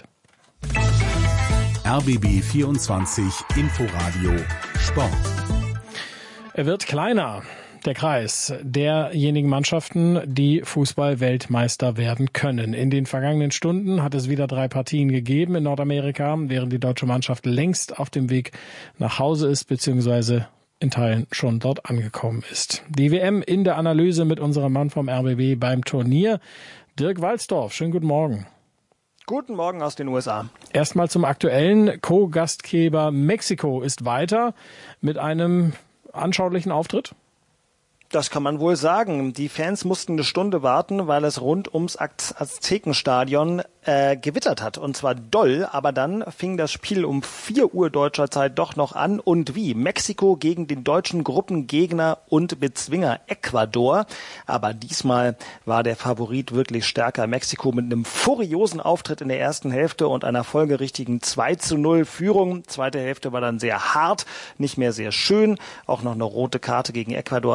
S10: R B B vierundzwanzig Inforadio Sport.
S5: Er wird kleiner. Der Kreis derjenigen Mannschaften, die Fußball-Weltmeister werden können. In den vergangenen Stunden hat es wieder drei Partien gegeben in Nordamerika, während die deutsche Mannschaft längst auf dem Weg nach Hause ist, beziehungsweise in Teilen schon dort angekommen ist. Die W M in der Analyse mit unserem Mann vom R B B beim Turnier, Dirk Walzdorf. Schönen guten Morgen.
S21: Guten Morgen aus den U S A.
S5: Erstmal zum aktuellen Co-Gastgeber Mexiko ist weiter mit einem anschaulichen Auftritt.
S21: Das kann man wohl sagen. Die Fans mussten eine Stunde warten, weil es rund ums Aztekenstadion äh, gewittert hat. Und zwar doll, aber dann fing das Spiel um vier Uhr deutscher Zeit doch noch an. Und wie? Mexiko gegen den deutschen Gruppengegner und Bezwinger Ecuador. Aber diesmal war der Favorit wirklich stärker. Mexiko mit einem furiosen Auftritt in der ersten Hälfte und einer folgerichtigen zwei zu null Führung. Zweite Hälfte war dann sehr hart, nicht mehr sehr schön. Auch noch eine rote Karte gegen Ecuador, aber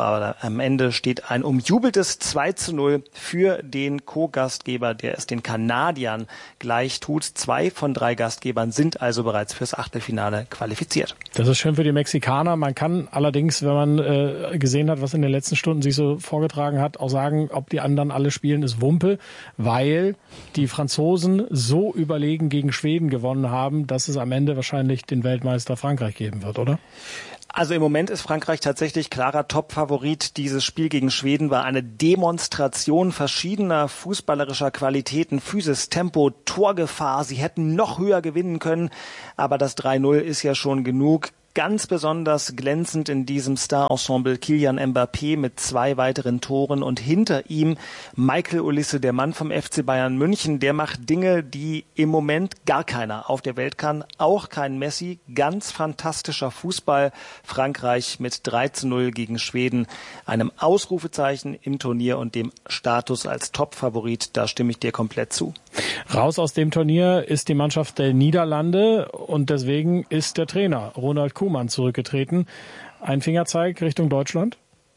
S21: Am Ende steht ein umjubeltes zwei zu null für den Co-Gastgeber, der es den Kanadiern gleich tut. Zwei von drei Gastgebern sind also bereits fürs Achtelfinale qualifiziert.
S5: Das ist schön für die Mexikaner. Man kann allerdings, wenn man äh, gesehen hat, was in den letzten Stunden sich so vorgetragen hat, auch sagen, ob die anderen alle spielen, ist Wumpe, weil die Franzosen so überlegen gegen Schweden gewonnen haben, dass es am Ende wahrscheinlich den Weltmeister Frankreich geben wird, oder?
S21: Also im Moment ist Frankreich tatsächlich klarer Top-Favorit. Dieses Spiel gegen Schweden war eine Demonstration verschiedener fußballerischer Qualitäten, Physis, Tempo, Torgefahr. Sie hätten noch höher gewinnen können, aber das drei null ist ja schon genug. Ganz besonders glänzend in diesem Star-Ensemble Kylian Mbappé mit zwei weiteren Toren und hinter ihm Michael Olise, der Mann vom F C Bayern München. Der macht Dinge, die im Moment gar keiner auf der Welt kann, auch kein Messi. Ganz fantastischer Fußball. Frankreich mit drei zu null gegen Schweden, einem Ausrufezeichen im Turnier und dem Status als Top-Favorit. Da stimme ich dir komplett zu.
S5: Raus aus dem Turnier ist die Mannschaft der Niederlande und deswegen ist der Trainer Ronald Koeman zurückgetreten. Ein Fingerzeig Richtung Deutschland?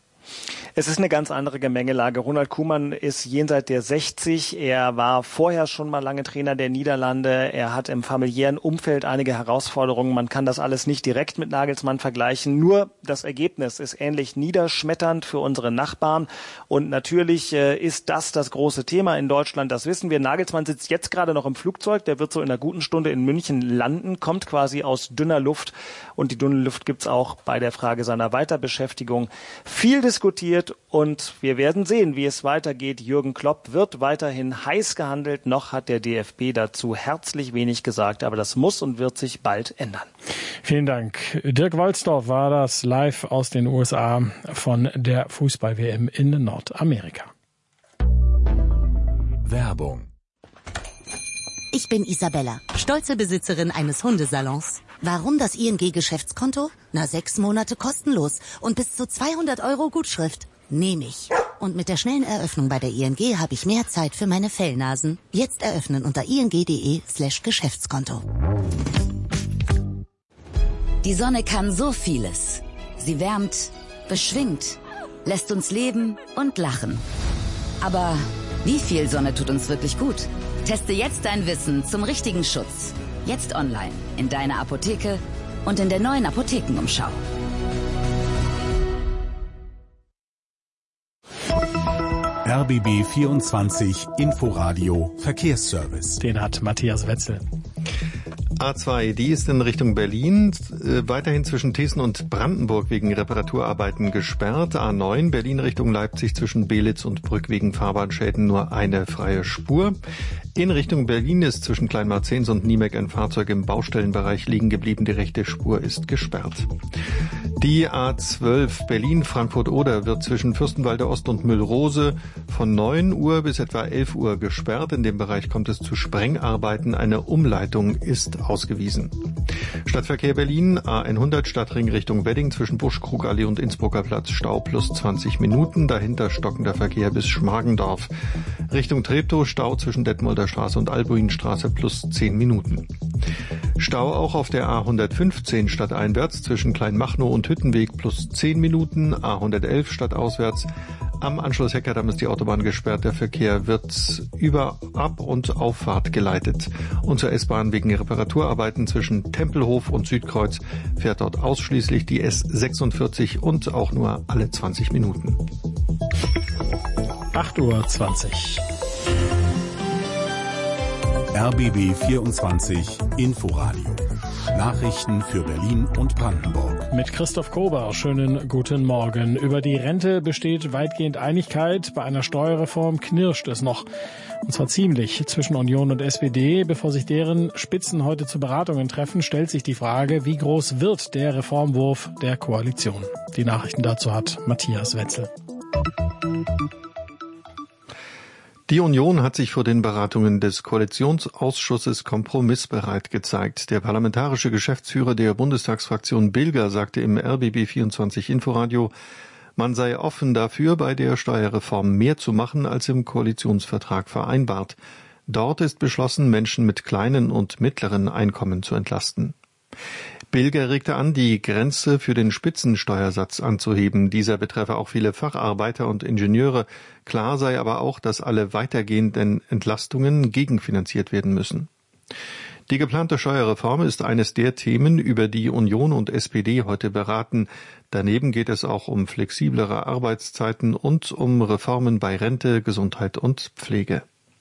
S21: Es ist eine ganz andere Gemengelage. Ronald Koeman ist jenseits der sechzig. Er war vorher schon mal lange Trainer der Niederlande. Er hat im familiären Umfeld einige Herausforderungen. Man kann das alles nicht direkt mit Nagelsmann vergleichen. Nur das Ergebnis ist ähnlich niederschmetternd für unsere Nachbarn. Und natürlich äh, ist das das große Thema in Deutschland. Das wissen wir. Nagelsmann sitzt jetzt gerade noch im Flugzeug. Der wird so in einer guten Stunde in München landen, kommt quasi aus dünner Luft. Und die dünne Luft gibt's auch bei der Frage seiner Weiterbeschäftigung. Viel diskutiert. Und wir werden sehen, wie es weitergeht. Jürgen Klopp wird weiterhin heiß gehandelt. Noch hat der D F B dazu herzlich wenig gesagt. Aber das muss und wird sich bald ändern.
S5: Vielen Dank. Dirk Walzdorf war das live aus den U S A von der Fußball-W M in Nordamerika.
S10: Werbung.
S2: Ich bin Isabella, stolze Besitzerin eines Hundesalons. Warum das I N G-Geschäftskonto? Na, sechs Monate kostenlos und bis zu zweihundert Euro Gutschrift. Nehme ich. Und mit der schnellen Eröffnung bei der I N G habe ich mehr Zeit für meine Fellnasen. Jetzt eröffnen unter ing.de slash Geschäftskonto.
S22: Die Sonne kann so vieles. Sie wärmt, beschwingt, lässt uns leben und lachen. Aber wie viel Sonne tut uns wirklich gut? Teste jetzt dein Wissen zum richtigen Schutz. Jetzt online, in deiner Apotheke und in der neuen Apothekenumschau.
S10: R B B vierundzwanzig Inforadio Verkehrsservice.
S5: Den hat Matthias Wetzel.
S12: A zwei, die ist in Richtung Berlin, äh, weiterhin zwischen Thesen und Brandenburg wegen Reparaturarbeiten gesperrt. A neun, Berlin Richtung Leipzig zwischen Belitz und Brück wegen Fahrbahnschäden nur eine freie Spur. In Richtung Berlin ist zwischen Kleinmarzens und Niemek ein Fahrzeug im Baustellenbereich liegen geblieben. Die rechte Spur ist gesperrt. Die A zwölf Berlin-Frankfurt-Oder wird zwischen Fürstenwalde Ost und Müllrose von neun Uhr bis etwa elf Uhr gesperrt. In dem Bereich kommt es zu Sprengarbeiten. Eine Umleitung ist ausgewiesen. Stadtverkehr Berlin, A hundert Stadtring Richtung Wedding zwischen Busch-Krugallee und Innsbrucker Platz Stau plus zwanzig Minuten. Dahinter stockender Verkehr bis Schmargendorf. Richtung Treptow Stau zwischen Detmolder Straße und Albuinstraße plus zehn Minuten. Stau auch auf der A hundertfünfzehn stadteinwärts zwischen Kleinmachnow und Hüttenweg plus zehn Minuten. A hundertelf stadtauswärts. Am Anschluss Heckerdamm ist die Autobahn gesperrt. Der Verkehr wird über Ab- und Auffahrt geleitet. Und zur S-Bahn wegen Reparaturarbeiten zwischen Tempelhof und Südkreuz fährt dort ausschließlich die S sechsundvierzig und auch nur alle zwanzig Minuten.
S5: acht Uhr zwanzig.
S10: R B B vierundzwanzig Inforadio. Nachrichten für Berlin und Brandenburg.
S5: Mit Christoph Kober, schönen guten Morgen. Über die Rente besteht weitgehend Einigkeit. Bei einer Steuerreform knirscht es noch. Und zwar ziemlich zwischen Union und S P D. Bevor sich deren Spitzen heute zu Beratungen treffen, stellt sich die Frage, wie groß wird der Reformwurf der Koalition? Die Nachrichten dazu hat Matthias Wetzel.
S12: Die Union hat sich vor den Beratungen des Koalitionsausschusses kompromissbereit gezeigt. Der parlamentarische Geschäftsführer der Bundestagsfraktion Bilger sagte im R B B vierundzwanzig Inforadio, man sei offen dafür, bei der Steuerreform mehr zu machen, als im Koalitionsvertrag vereinbart. Dort ist beschlossen, Menschen mit kleinen und mittleren Einkommen zu entlasten. Bilger regte an, die Grenze für den Spitzensteuersatz anzuheben. Dieser betreffe auch viele Facharbeiter und Ingenieure. Klar sei aber auch, dass alle weitergehenden Entlastungen gegenfinanziert werden müssen. Die geplante Steuerreform ist eines der Themen, über die Union und S P D heute beraten. Daneben geht es auch um flexiblere Arbeitszeiten und um Reformen bei Rente, Gesundheit und Pflege.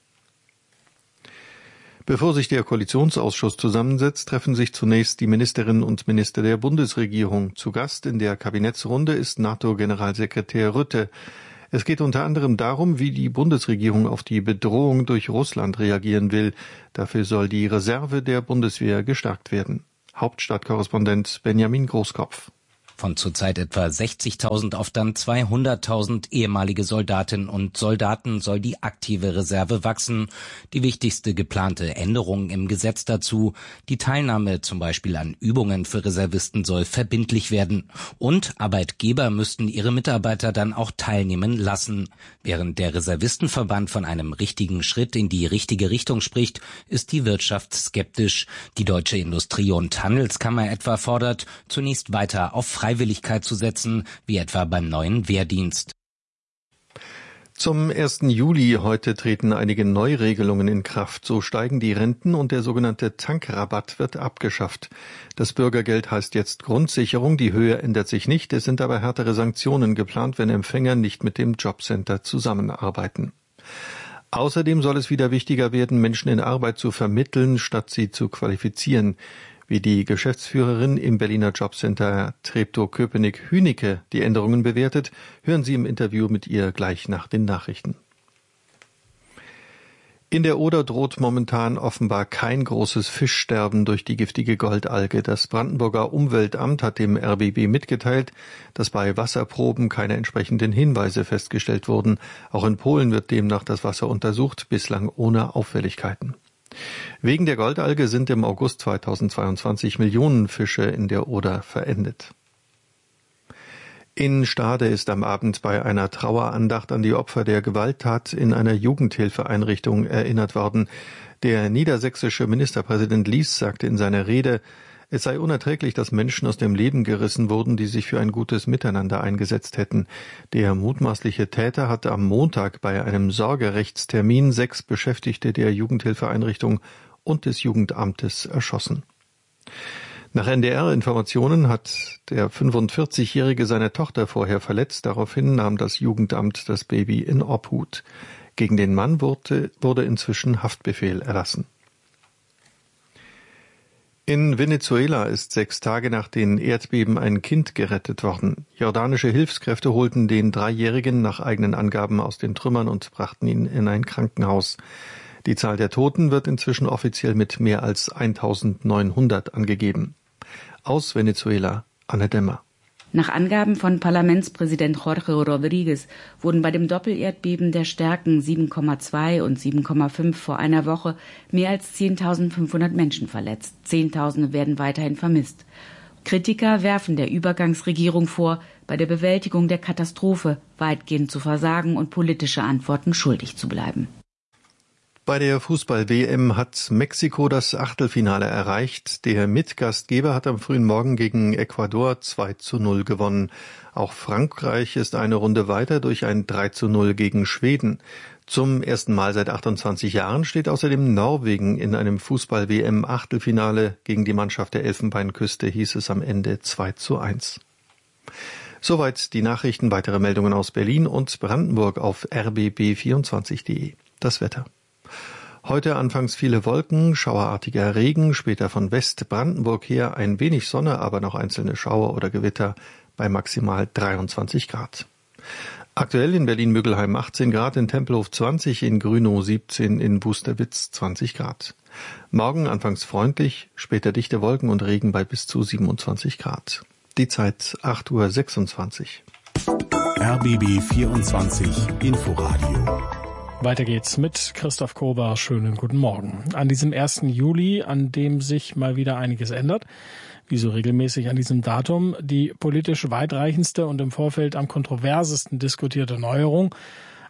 S12: Bevor sich der Koalitionsausschuss zusammensetzt, treffen sich zunächst die Ministerinnen und Minister der Bundesregierung. Zu Gast in der Kabinettsrunde ist NATO-Generalsekretär Rutte. Es geht unter anderem darum, wie die Bundesregierung auf die Bedrohung durch Russland reagieren will. Dafür soll die Reserve der Bundeswehr gestärkt werden. Hauptstadtkorrespondent Benjamin Großkopf.
S3: Von zurzeit etwa sechzigtausend auf dann zweihunderttausend ehemalige Soldatinnen und Soldaten soll die aktive Reserve wachsen. Die wichtigste geplante Änderung im Gesetz dazu: die Teilnahme zum Beispiel an Übungen für Reservisten soll verbindlich werden. Und Arbeitgeber müssten ihre Mitarbeiter dann auch teilnehmen lassen. Während der Reservistenverband von einem richtigen Schritt in die richtige Richtung spricht, ist die Wirtschaft skeptisch. Die Deutsche Industrie- und Handelskammer etwa fordert, zunächst weiter auf Freiwilligkeit zu setzen, wie etwa beim neuen Wehrdienst.
S12: Zum ersten Juli heute treten einige Neuregelungen in Kraft. So steigen die Renten und der sogenannte Tankrabatt wird abgeschafft. Das Bürgergeld heißt jetzt Grundsicherung. Die Höhe ändert sich nicht. Es sind aber härtere Sanktionen geplant, wenn Empfänger nicht mit dem Jobcenter zusammenarbeiten. Außerdem soll es wieder wichtiger werden, Menschen in Arbeit zu vermitteln, statt sie zu qualifizieren. Wie die Geschäftsführerin im Berliner Jobcenter Treptow-Köpenick-Hünicke die Änderungen bewertet, hören Sie im Interview mit ihr gleich nach den Nachrichten. In der Oder droht momentan offenbar kein großes Fischsterben durch die giftige Goldalge. Das Brandenburger Umweltamt hat dem R B B mitgeteilt, dass bei Wasserproben keine entsprechenden Hinweise festgestellt wurden. Auch in Polen wird demnach das Wasser untersucht, bislang ohne Auffälligkeiten. Wegen der Goldalge sind im August zweitausendzweiundzwanzig Millionen Fische in der Oder verendet. In Stade ist am Abend bei einer Trauerandacht an die Opfer der Gewalttat in einer Jugendhilfeeinrichtung erinnert worden. Der niedersächsische Ministerpräsident Lies sagte in seiner Rede, es sei unerträglich, dass Menschen aus dem Leben gerissen wurden, die sich für ein gutes Miteinander eingesetzt hätten. Der mutmaßliche Täter hatte am Montag bei einem Sorgerechtstermin sechs Beschäftigte der Jugendhilfeeinrichtung und des Jugendamtes erschossen. Nach N D R-Informationen hat der fünfundvierzigjährige seine Tochter vorher verletzt. Daraufhin nahm das Jugendamt das Baby in Obhut. Gegen den Mann wurde, wurde inzwischen Haftbefehl erlassen. In Venezuela ist sechs Tage nach den Erdbeben ein Kind gerettet worden. Jordanische Hilfskräfte holten den Dreijährigen nach eigenen Angaben aus den Trümmern und brachten ihn in ein Krankenhaus. Die Zahl der Toten wird inzwischen offiziell mit mehr als eintausendneunhundert angegeben. Aus Venezuela, Anne Demmer.
S4: Nach Angaben von Parlamentspräsident Jorge Rodriguez wurden bei dem Doppelerdbeben der Stärken sieben Komma zwei und sieben Komma fünf vor einer Woche mehr als zehntausendfünfhundert Menschen verletzt. Zehntausende werden weiterhin vermisst. Kritiker werfen der Übergangsregierung vor, bei der Bewältigung der Katastrophe weitgehend zu versagen und politische Antworten schuldig zu bleiben.
S12: Bei der Fußball-W M hat Mexiko das Achtelfinale erreicht. Der Mitgastgeber hat am frühen Morgen gegen Ecuador zwei zu null gewonnen. Auch Frankreich ist eine Runde weiter durch ein drei zu null gegen Schweden. Zum ersten Mal seit achtundzwanzig Jahren steht außerdem Norwegen in einem Fußball-W M-Achtelfinale. Gegen die Mannschaft der Elfenbeinküste hieß es am Ende zwei zu eins. Soweit die Nachrichten. Weitere Meldungen aus Berlin und Brandenburg auf r b b vierundzwanzig punkt de. Das Wetter. Heute anfangs viele Wolken, schauerartiger Regen, später von Westbrandenburg her ein wenig Sonne, aber noch einzelne Schauer oder Gewitter bei maximal dreiundzwanzig Grad. Aktuell in Berlin-Müggelheim achtzehn Grad, in Tempelhof zwanzig, in Grünow siebzehn, in Busterwitz zwanzig Grad. Morgen anfangs freundlich, später dichte Wolken und Regen bei bis zu siebenundzwanzig Grad. Die Zeit acht Uhr sechsundzwanzig.
S10: R B B vierundzwanzig Inforadio.
S5: Weiter geht's mit Christoph Kober. Schönen guten Morgen. An diesem ersten Juli, an dem sich mal wieder einiges ändert, wie so regelmäßig an diesem Datum, die politisch weitreichendste und im Vorfeld am kontroversesten diskutierte Neuerung.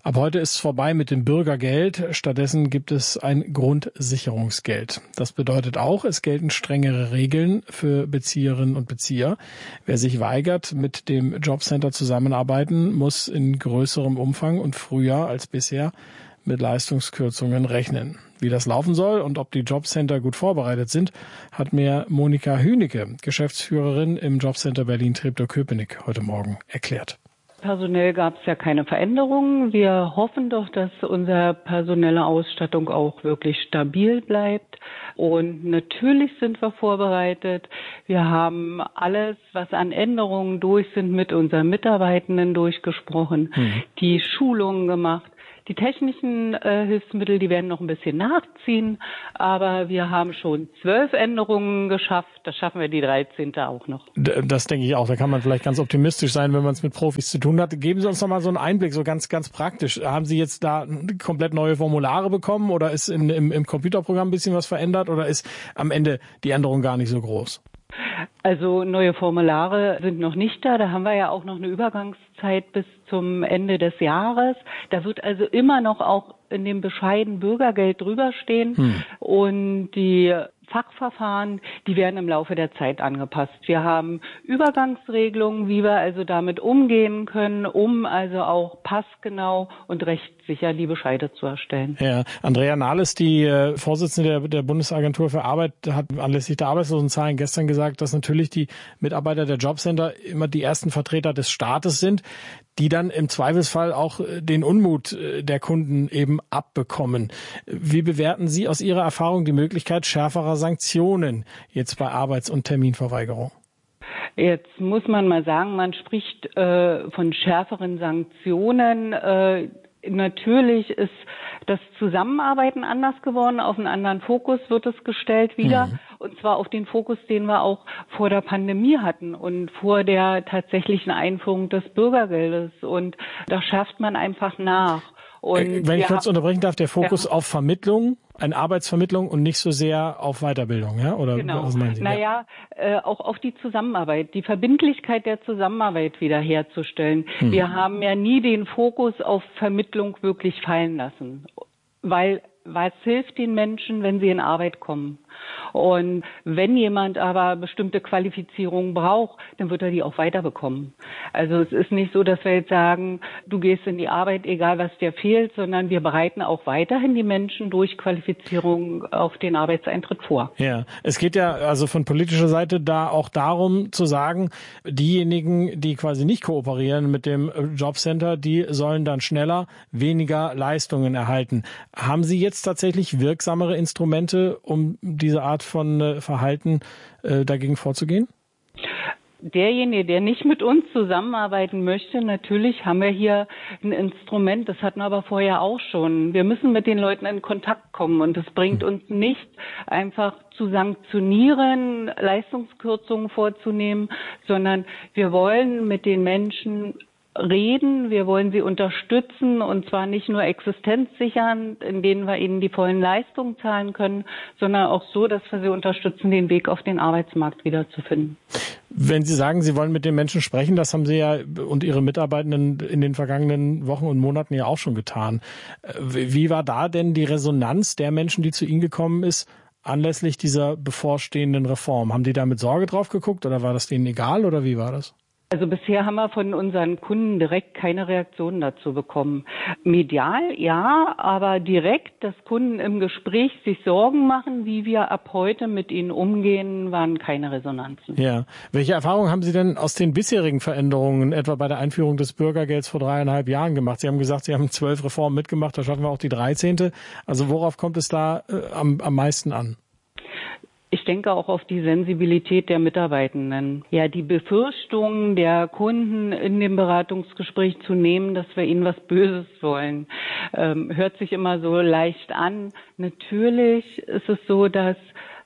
S5: Ab heute ist es vorbei mit dem Bürgergeld. Stattdessen gibt es ein Grundsicherungsgeld. Das bedeutet auch, es gelten strengere Regeln für Bezieherinnen und Bezieher. Wer sich weigert, mit dem Jobcenter zusammenarbeiten, muss in größerem Umfang und früher als bisher mit Leistungskürzungen rechnen. Wie das laufen soll und ob die Jobcenter gut vorbereitet sind, hat mir Monika Hünecke, Geschäftsführerin im Jobcenter Berlin-Treptow-Köpenick, heute Morgen erklärt.
S14: Personell gab es ja keine Veränderungen. Wir hoffen doch, dass unsere personelle Ausstattung auch wirklich stabil bleibt. Und natürlich sind wir vorbereitet. Wir haben alles, was an Änderungen durch sind, mit unseren Mitarbeitenden durchgesprochen, mhm. die Schulungen gemacht. Die technischen äh, Hilfsmittel, die werden noch ein bisschen nachziehen, aber wir haben schon zwölf Änderungen geschafft. Das schaffen wir die dreizehnte auch noch.
S5: Das denke ich auch. Da kann man vielleicht ganz optimistisch sein, wenn man es mit Profis zu tun hat. Geben Sie uns noch mal so einen Einblick, so ganz ganz praktisch. Haben Sie jetzt da komplett neue Formulare bekommen oder ist in, im, im Computerprogramm ein bisschen was verändert oder ist am Ende die Änderung gar nicht so groß?
S14: Also neue Formulare sind noch nicht da. Da haben wir ja auch noch eine Übergangszeit bis zum Ende des Jahres. Da wird also immer noch auch in dem bescheidenen Bürgergeld drüber stehen. Hm. Und die Fachverfahren, die werden im Laufe der Zeit angepasst. Wir haben Übergangsregelungen, wie wir also damit umgehen können, um also auch passgenau und rechtssicher die Bescheide zu erstellen.
S5: Ja, Andrea Nahles, die äh, Vorsitzende der, der Bundesagentur für Arbeit, hat anlässlich der Arbeitslosenzahlen gestern gesagt, dass natürlich die Mitarbeiter der Jobcenter immer die ersten Vertreter des Staates sind, die dann im Zweifelsfall auch den Unmut der Kunden eben abbekommen. Wie bewerten Sie aus Ihrer Erfahrung die Möglichkeit schärferer Sanktionen jetzt bei Arbeits- und Terminverweigerung?
S14: Jetzt muss man mal sagen, man spricht äh, von schärferen Sanktionen. Äh, natürlich ist das Zusammenarbeiten anders geworden, auf einen anderen Fokus wird es gestellt wieder. Mhm. Und zwar auf den Fokus, den wir auch vor der Pandemie hatten und vor der tatsächlichen Einführung des Bürgergeldes. Und da schärft man einfach nach. Und
S5: wenn ich kurz unterbrechen darf, der Fokus ja. auf Vermittlung, eine Arbeitsvermittlung und nicht so sehr auf Weiterbildung, ja? Oder
S14: genau.
S5: was meinen Sie?
S14: Naja, äh, auch auf die Zusammenarbeit, die Verbindlichkeit der Zusammenarbeit wiederherzustellen. Hm. Wir haben ja nie den Fokus auf Vermittlung wirklich fallen lassen, weil was hilft den Menschen, wenn sie in Arbeit kommen? Und wenn jemand aber bestimmte Qualifizierungen braucht, dann wird er die auch weiterbekommen. Also es ist nicht so, dass wir jetzt sagen, du gehst in die Arbeit, egal was dir fehlt, sondern wir bereiten auch weiterhin die Menschen durch Qualifizierung auf den Arbeitseintritt vor.
S5: Ja, es geht ja also von politischer Seite da auch darum zu sagen, diejenigen, die quasi nicht kooperieren mit dem Jobcenter, die sollen dann schneller weniger Leistungen erhalten. Haben Sie jetzt tatsächlich wirksamere Instrumente, um diese Art von äh, Verhalten äh, dagegen vorzugehen?
S14: Derjenige, der nicht mit uns zusammenarbeiten möchte, natürlich haben wir hier ein Instrument, das hatten wir aber vorher auch schon. Wir müssen mit den Leuten in Kontakt kommen und es bringt uns nicht einfach zu sanktionieren, Leistungskürzungen vorzunehmen, sondern wir wollen mit den Menschen reden, wir wollen sie unterstützen und zwar nicht nur existenzsichernd, indem wir ihnen die vollen Leistungen zahlen können, sondern auch so, dass wir sie unterstützen, den Weg auf den Arbeitsmarkt wiederzufinden.
S5: Wenn Sie sagen, Sie wollen mit den Menschen sprechen, das haben Sie ja und Ihre Mitarbeitenden in den vergangenen Wochen und Monaten ja auch schon getan. Wie war da denn die Resonanz der Menschen, die zu Ihnen gekommen ist, anlässlich dieser bevorstehenden Reform? Haben die da mit Sorge drauf geguckt oder war das denen egal oder wie war das?
S14: Also bisher haben wir von unseren Kunden direkt keine Reaktionen dazu bekommen. Medial ja, aber direkt, dass Kunden im Gespräch sich Sorgen machen, wie wir ab heute mit ihnen umgehen, waren keine Resonanzen.
S5: Ja. Welche Erfahrungen haben Sie denn aus den bisherigen Veränderungen, etwa bei der Einführung des Bürgergelds vor dreieinhalb Jahren gemacht? Sie haben gesagt, Sie haben zwölf Reformen mitgemacht, da schaffen wir auch die dreizehnte. Also worauf kommt es da äh, am, am meisten an?
S14: Ich denke auch auf die Sensibilität der Mitarbeitenden. Ja, die Befürchtungen der Kunden in dem Beratungsgespräch zu nehmen, dass wir ihnen was Böses wollen, ähm, hört sich immer so leicht an. Natürlich ist es so, dass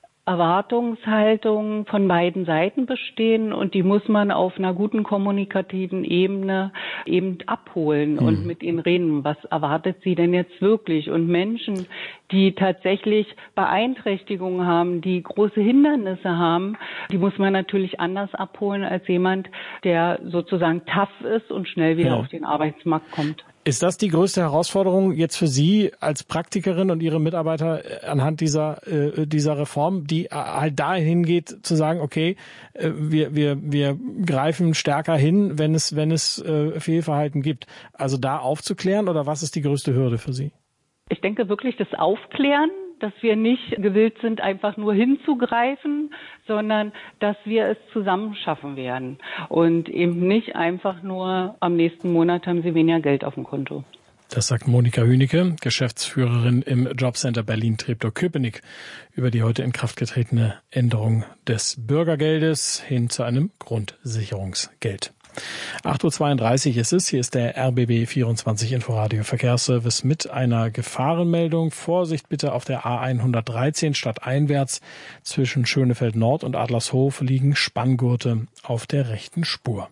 S14: Erwartungshaltungen von beiden Seiten bestehen und die muss man auf einer guten kommunikativen Ebene eben abholen mhm. und mit ihnen reden. Was erwartet sie denn jetzt wirklich? Und Menschen, die tatsächlich Beeinträchtigungen haben, die große Hindernisse haben, die muss man natürlich anders abholen als jemand, der sozusagen tough ist und schnell wieder ja. auf den Arbeitsmarkt kommt.
S5: Ist das die größte Herausforderung jetzt für Sie als Praktikerin und Ihre Mitarbeiter anhand dieser äh, dieser Reform, die halt dahin geht zu sagen, okay, äh, wir wir wir greifen stärker hin, wenn es wenn es äh, Fehlverhalten gibt, also da aufzuklären, oder was ist die größte Hürde für Sie?
S14: Ich denke wirklich das Aufklären, dass wir nicht gewillt sind, einfach nur hinzugreifen, sondern dass wir es zusammen schaffen werden und eben nicht einfach nur am nächsten Monat haben sie weniger Geld auf dem Konto.
S5: Das sagt Monika Hünecke, Geschäftsführerin im Jobcenter Berlin-Treptow-Köpenick, über die heute in Kraft getretene Änderung des Bürgergeldes hin zu einem Grundsicherungsgeld. acht Uhr zweiunddreißig ist es. Hier ist der R B B vierundzwanzig Inforadio Verkehrsservice mit einer Gefahrenmeldung. Vorsicht bitte auf der A hundertdreizehn stadteinwärts. Zwischen Schönefeld Nord und Adlershof liegen Spanngurte auf der rechten Spur.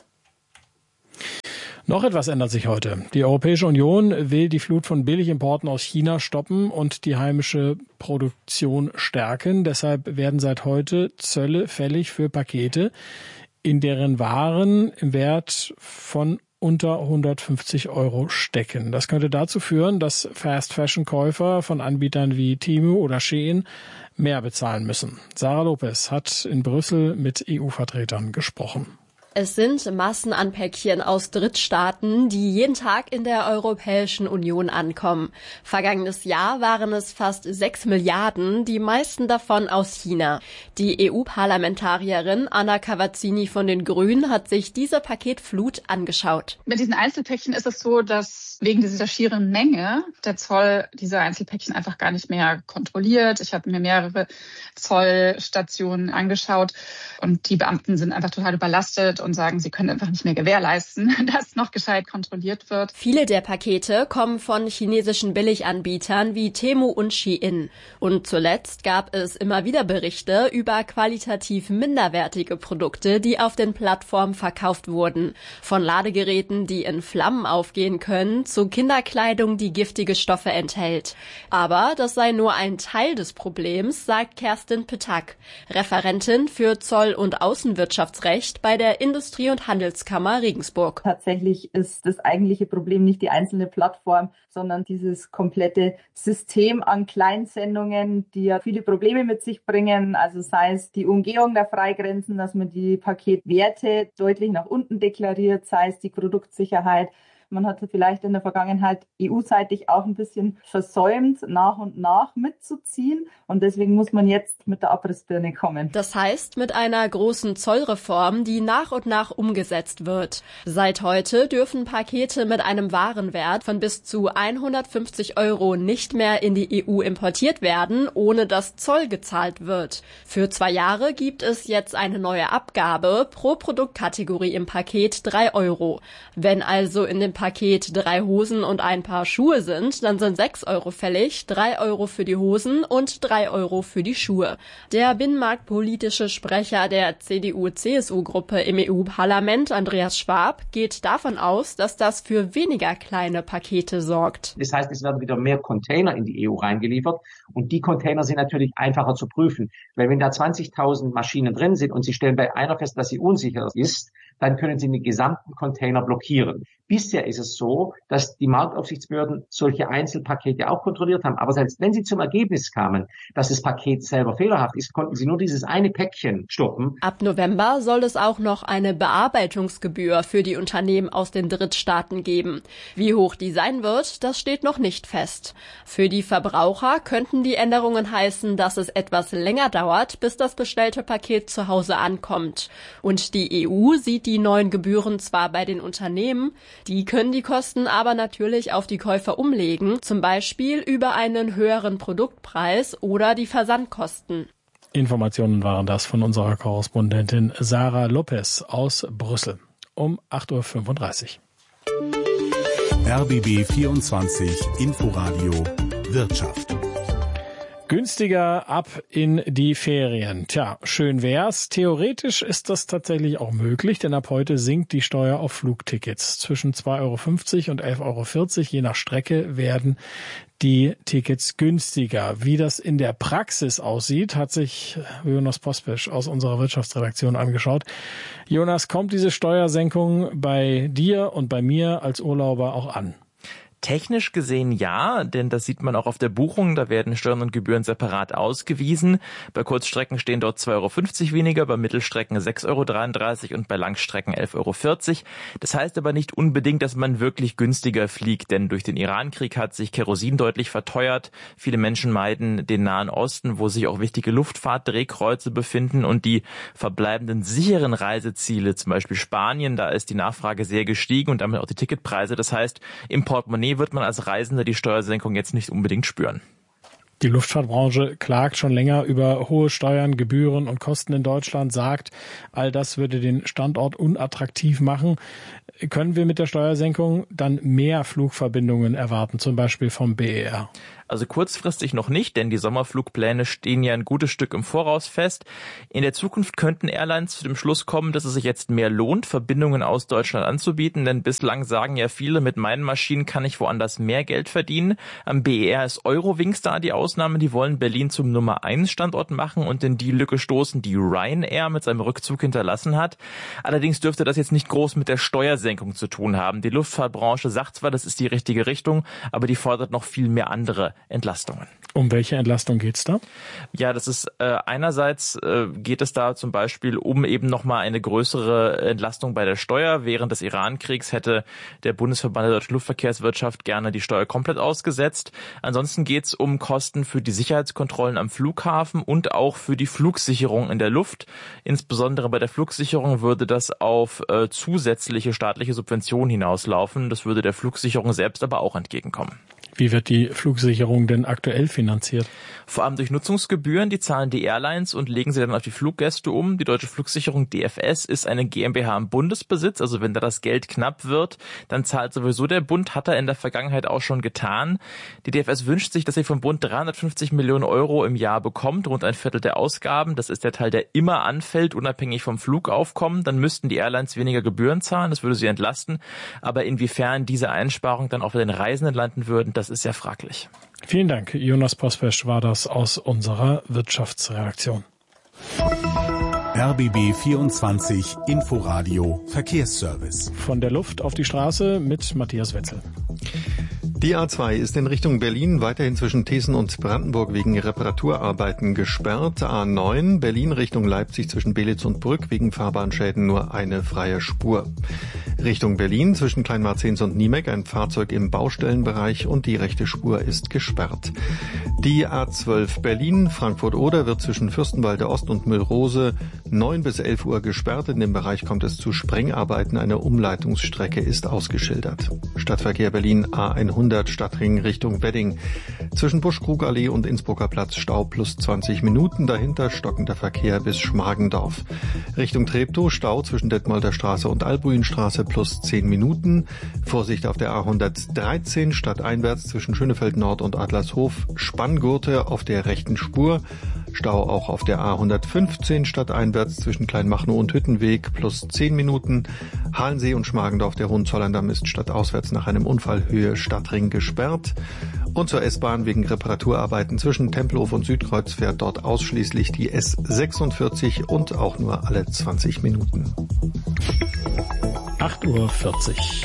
S5: Noch etwas ändert sich heute. Die Europäische Union will die Flut von Billigimporten aus China stoppen und die heimische Produktion stärken. Deshalb werden seit heute Zölle fällig für Pakete, in deren Waren im Wert von unter hundertfünfzig Euro stecken. Das könnte dazu führen, dass Fast-Fashion-Käufer von Anbietern wie Temu oder Shein mehr bezahlen müssen. Sarah Lopez hat in Brüssel mit E U-Vertretern gesprochen.
S1: Es sind Massen an Päckchen aus Drittstaaten, die jeden Tag in der Europäischen Union ankommen. Vergangenes Jahr waren es fast sechs Milliarden, die meisten davon aus China. Die E U-Parlamentarierin Anna Cavazzini von den Grünen hat sich diese Paketflut angeschaut.
S6: Mit diesen Einzelpäckchen ist es so, dass wegen dieser schieren Menge der Zoll diese Einzelpäckchen einfach gar nicht mehr kontrolliert. Ich habe mir mehrere Zollstationen angeschaut und die Beamten sind einfach total überlastet und sagen, sie können einfach nicht mehr gewährleisten, dass noch gescheit kontrolliert wird.
S1: Viele der Pakete kommen von chinesischen Billiganbietern wie Temu und Shein. Und zuletzt gab es immer wieder Berichte über qualitativ minderwertige Produkte, die auf den Plattformen verkauft wurden. Von Ladegeräten, die in Flammen aufgehen können, zu Kinderkleidung, die giftige Stoffe enthält. Aber das sei nur ein Teil des Problems, sagt Kerstin Petak, Referentin für Zoll- und Außenwirtschaftsrecht bei der Industrie- und Handelskammer Regensburg.
S23: Tatsächlich ist das eigentliche Problem nicht die einzelne Plattform, sondern dieses komplette System an Kleinsendungen, die ja viele Probleme mit sich bringen. Also sei es die Umgehung der Freigrenzen, dass man die Paketwerte deutlich nach unten deklariert, sei es die Produktsicherheit. Man hat vielleicht in der Vergangenheit E U-seitig auch ein bisschen versäumt, nach und nach mitzuziehen. Und deswegen muss man jetzt mit der Abrissbirne kommen.
S1: Das heißt, mit einer großen Zollreform, die nach und nach umgesetzt wird. Seit heute dürfen Pakete mit einem Warenwert von bis zu hundertfünfzig Euro nicht mehr in die E U importiert werden, ohne dass Zoll gezahlt wird. Für zwei Jahre gibt es jetzt eine neue Abgabe pro Produktkategorie im Paket drei Euro. Wenn also in dem Paket drei Hosen und ein Paar Schuhe sind, dann sind sechs Euro fällig, drei Euro für die Hosen und drei Euro für die Schuhe. Der binnenmarktpolitische Sprecher der C D U-C S U-Gruppe im E U-Parlament, Andreas Schwab, geht davon aus, dass das für weniger kleine Pakete sorgt.
S24: Das heißt, es werden wieder mehr Container in die E U reingeliefert und die Container sind natürlich einfacher zu prüfen, weil wenn da zwanzigtausend Maschinen drin sind und Sie stellen bei einer fest, dass sie unsicher ist, dann können Sie den gesamten Container blockieren. Bisher ist es so, dass die Marktaufsichtsbehörden solche Einzelpakete auch kontrolliert haben. Aber selbst wenn sie zum Ergebnis kamen, dass das Paket selber fehlerhaft ist, konnten sie nur dieses eine Päckchen stoppen.
S1: Ab November soll es auch noch eine Bearbeitungsgebühr für die Unternehmen aus den Drittstaaten geben. Wie hoch die sein wird, das steht noch nicht fest. Für die Verbraucher könnten die Änderungen heißen, dass es etwas länger dauert, bis das bestellte Paket zu Hause ankommt. Und die E U sieht die neuen Gebühren zwar bei den Unternehmen, die können die Kosten aber natürlich auf die Käufer umlegen, zum Beispiel über einen höheren Produktpreis oder die Versandkosten.
S5: Informationen waren das von unserer Korrespondentin Sarah Lopez aus Brüssel um acht Uhr fünfunddreißig.
S10: R B B vierundzwanzig Inforadio Wirtschaft.
S5: Günstiger ab in die Ferien. Tja, schön wär's. Theoretisch ist das tatsächlich auch möglich, denn ab heute sinkt die Steuer auf Flugtickets. Zwischen zwei Euro fünfzig und elf Euro vierzig, je nach Strecke, werden die Tickets günstiger. Wie das in der Praxis aussieht, hat sich Jonas Pospesch aus unserer Wirtschaftsredaktion angeschaut. Jonas, kommt diese Steuersenkung bei dir und bei mir als Urlauber auch an?
S7: Technisch gesehen ja, denn das sieht man auch auf der Buchung. Da werden Steuern und Gebühren separat ausgewiesen. Bei Kurzstrecken stehen dort zwei Euro fünfzig weniger, bei Mittelstrecken sechs Euro dreiunddreißig und bei Langstrecken elf Euro vierzig. Das heißt aber nicht unbedingt, dass man wirklich günstiger fliegt, denn durch den Irankrieg hat sich Kerosin deutlich verteuert. Viele Menschen meiden den Nahen Osten, wo sich auch wichtige Luftfahrtdrehkreuze befinden, und die verbleibenden sicheren Reiseziele, zum Beispiel Spanien, da ist die Nachfrage sehr gestiegen und damit auch die Ticketpreise. Das heißt, im Portemonnaie wird man als Reisender die Steuersenkung jetzt nicht unbedingt spüren.
S5: Die Luftfahrtbranche klagt schon länger über hohe Steuern, Gebühren und Kosten in Deutschland, sagt, all das würde den Standort unattraktiv machen. Können wir mit der Steuersenkung dann mehr Flugverbindungen erwarten, zum Beispiel vom B E R?
S7: Also kurzfristig noch nicht, denn die Sommerflugpläne stehen ja ein gutes Stück im Voraus fest. In der Zukunft könnten Airlines zu dem Schluss kommen, dass es sich jetzt mehr lohnt, Verbindungen aus Deutschland anzubieten, denn bislang sagen ja viele, mit meinen Maschinen kann ich woanders mehr Geld verdienen. Am B E R ist Eurowings da die Ausnahme, die wollen Berlin zum Nummer eins Standort machen und in die Lücke stoßen, die Ryanair mit seinem Rückzug hinterlassen hat. Allerdings dürfte das jetzt nicht groß mit der Steuersenkung zu tun haben. Die Luftfahrtbranche sagt zwar, das ist die richtige Richtung, aber die fordert noch viel mehr andere Entlastungen.
S5: Um welche Entlastung geht's da?
S7: Ja, das ist äh, einerseits äh, geht es da zum Beispiel um eben nochmal eine größere Entlastung bei der Steuer. Während des Irankriegs hätte der Bundesverband der deutschen Luftverkehrswirtschaft gerne die Steuer komplett ausgesetzt. Ansonsten geht's um Kosten für die Sicherheitskontrollen am Flughafen und auch für die Flugsicherung in der Luft. Insbesondere bei der Flugsicherung würde das auf äh, zusätzliche staatliche Subventionen hinauslaufen. Das würde der Flugsicherung selbst aber auch entgegenkommen.
S5: Wie wird die Flugsicherung denn aktuell finanziert?
S7: Vor allem durch Nutzungsgebühren, die zahlen die Airlines und legen sie dann auf die Fluggäste um. Die Deutsche Flugsicherung D F S ist eine GmbH im Bundesbesitz, also wenn da das Geld knapp wird, dann zahlt sowieso der Bund, hat er in der Vergangenheit auch schon getan. Die D F S wünscht sich, dass sie vom Bund dreihundertfünfzig Millionen Euro im Jahr bekommt, rund ein Viertel der Ausgaben. Das ist der Teil, der immer anfällt, unabhängig vom Flugaufkommen. Dann müssten die Airlines weniger Gebühren zahlen, das würde sie entlasten. Aber inwiefern diese Einsparungen dann auch bei den Reisenden landen würden, das ist ja fraglich.
S5: Vielen Dank. Jonas Pospesch war das aus unserer Wirtschaftsredaktion.
S10: R B B vierundzwanzig Inforadio Verkehrsservice.
S5: Von der Luft auf die Straße mit Matthias Wetzel.
S12: Die A zwei ist in Richtung Berlin weiterhin zwischen Thesen und Brandenburg wegen Reparaturarbeiten gesperrt. A neun Berlin Richtung Leipzig zwischen Belitz und Brück wegen Fahrbahnschäden nur eine freie Spur. Richtung Berlin zwischen Kleinmarzens und Niemek ein Fahrzeug im Baustellenbereich und die rechte Spur ist gesperrt. Die A zwölf Berlin Frankfurt-Oder wird zwischen Fürstenwalde Ost und Müllrose neun bis elf Uhr gesperrt. In dem Bereich kommt es zu Sprengarbeiten. Eine Umleitungsstrecke ist ausgeschildert. Stadtverkehr Berlin A hundert Stadtring Richtung Wedding. Zwischen Buschkrugallee und Innsbrucker Platz Stau plus zwanzig Minuten. Dahinter stockender Verkehr bis Schmargendorf. Richtung Treptow Stau zwischen Detmolder Straße und Albuinstraße plus zehn Minuten. Vorsicht auf der A hundertdreizehn stadteinwärts zwischen Schönefeld Nord und Adlershof. Spanngurte auf der rechten Spur. Stau auch auf der A hundertfünfzehn stadteinwärts zwischen Kleinmachnow und Hüttenweg plus zehn Minuten. Halensee und Schmargendorf, der Hohenzollerndamm ist stadtauswärts nach einem Unfall Höhe Stadtring gesperrt. Und zur S-Bahn wegen Reparaturarbeiten zwischen Tempelhof und Südkreuz fährt dort ausschließlich die S sechsundvierzig und auch nur alle zwanzig Minuten.
S5: acht Uhr vierzig.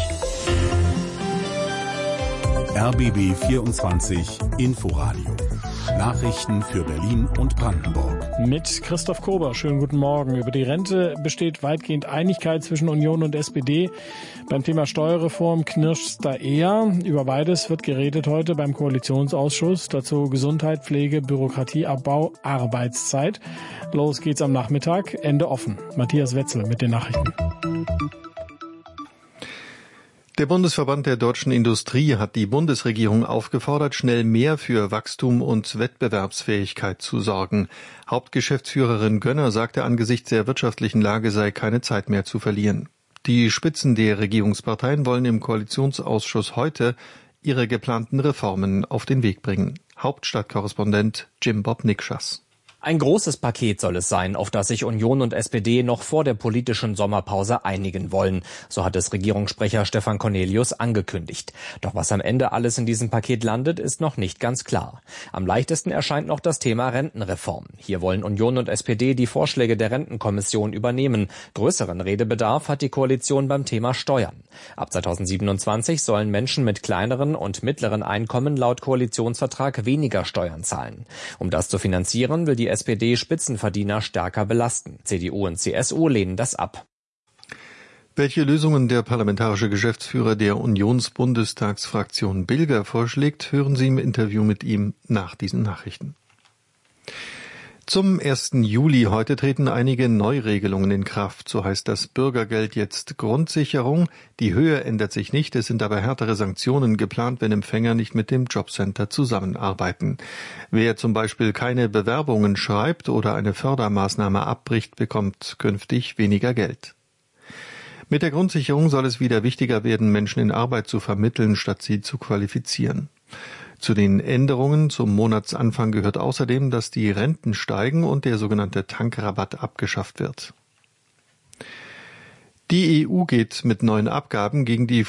S10: R B B vierundzwanzig Inforadio. Nachrichten für Berlin und Brandenburg.
S5: Mit Christoph Kober. Schönen guten Morgen. Über die Rente besteht weitgehend Einigkeit zwischen Union und S P D. Beim Thema Steuerreform knirscht's da eher. Über beides wird geredet heute beim Koalitionsausschuss. Dazu Gesundheit, Pflege, Bürokratieabbau, Arbeitszeit. Los geht's am Nachmittag. Ende offen. Matthias Wetzel mit den Nachrichten.
S12: Der Bundesverband der deutschen Industrie hat die Bundesregierung aufgefordert, schnell mehr für Wachstum und Wettbewerbsfähigkeit zu sorgen. Hauptgeschäftsführerin Gönner sagte, angesichts der wirtschaftlichen Lage sei keine Zeit mehr zu verlieren. Die Spitzen der Regierungsparteien wollen im Koalitionsausschuss heute ihre geplanten Reformen auf den Weg bringen. Hauptstadtkorrespondent Jim Bob Nikschas.
S8: Ein großes Paket soll es sein, auf das sich Union und S P D noch vor der politischen Sommerpause einigen wollen. So hat es Regierungssprecher Stefan Cornelius angekündigt. Doch was am Ende alles in diesem Paket landet, ist noch nicht ganz klar. Am leichtesten erscheint noch das Thema Rentenreform. Hier wollen Union und S P D die Vorschläge der Rentenkommission übernehmen. Größeren Redebedarf hat die Koalition beim Thema Steuern. Ab zweitausendsiebenundzwanzig sollen Menschen mit kleineren und mittleren Einkommen laut Koalitionsvertrag weniger Steuern zahlen. Um das zu finanzieren, will die S P D Spitzenverdiener stärker belasten. C D U und C S U lehnen das ab.
S12: Welche Lösungen der parlamentarische Geschäftsführer der Unionsbundestagsfraktion Bilger vorschlägt, hören Sie im Interview mit ihm nach diesen Nachrichten. Zum ersten Juli heute treten einige Neuregelungen in Kraft. So heißt das Bürgergeld jetzt Grundsicherung. Die Höhe ändert sich nicht. Es sind aber härtere Sanktionen geplant, wenn Empfänger nicht mit dem Jobcenter zusammenarbeiten. Wer zum Beispiel keine Bewerbungen schreibt oder eine Fördermaßnahme abbricht, bekommt künftig weniger Geld. Mit der Grundsicherung soll es wieder wichtiger werden, Menschen in Arbeit zu vermitteln, statt sie zu qualifizieren. Zu den Änderungen zum Monatsanfang gehört außerdem, dass die Renten steigen und der sogenannte Tankrabatt abgeschafft wird. Die E U geht mit neuen Abgaben gegen die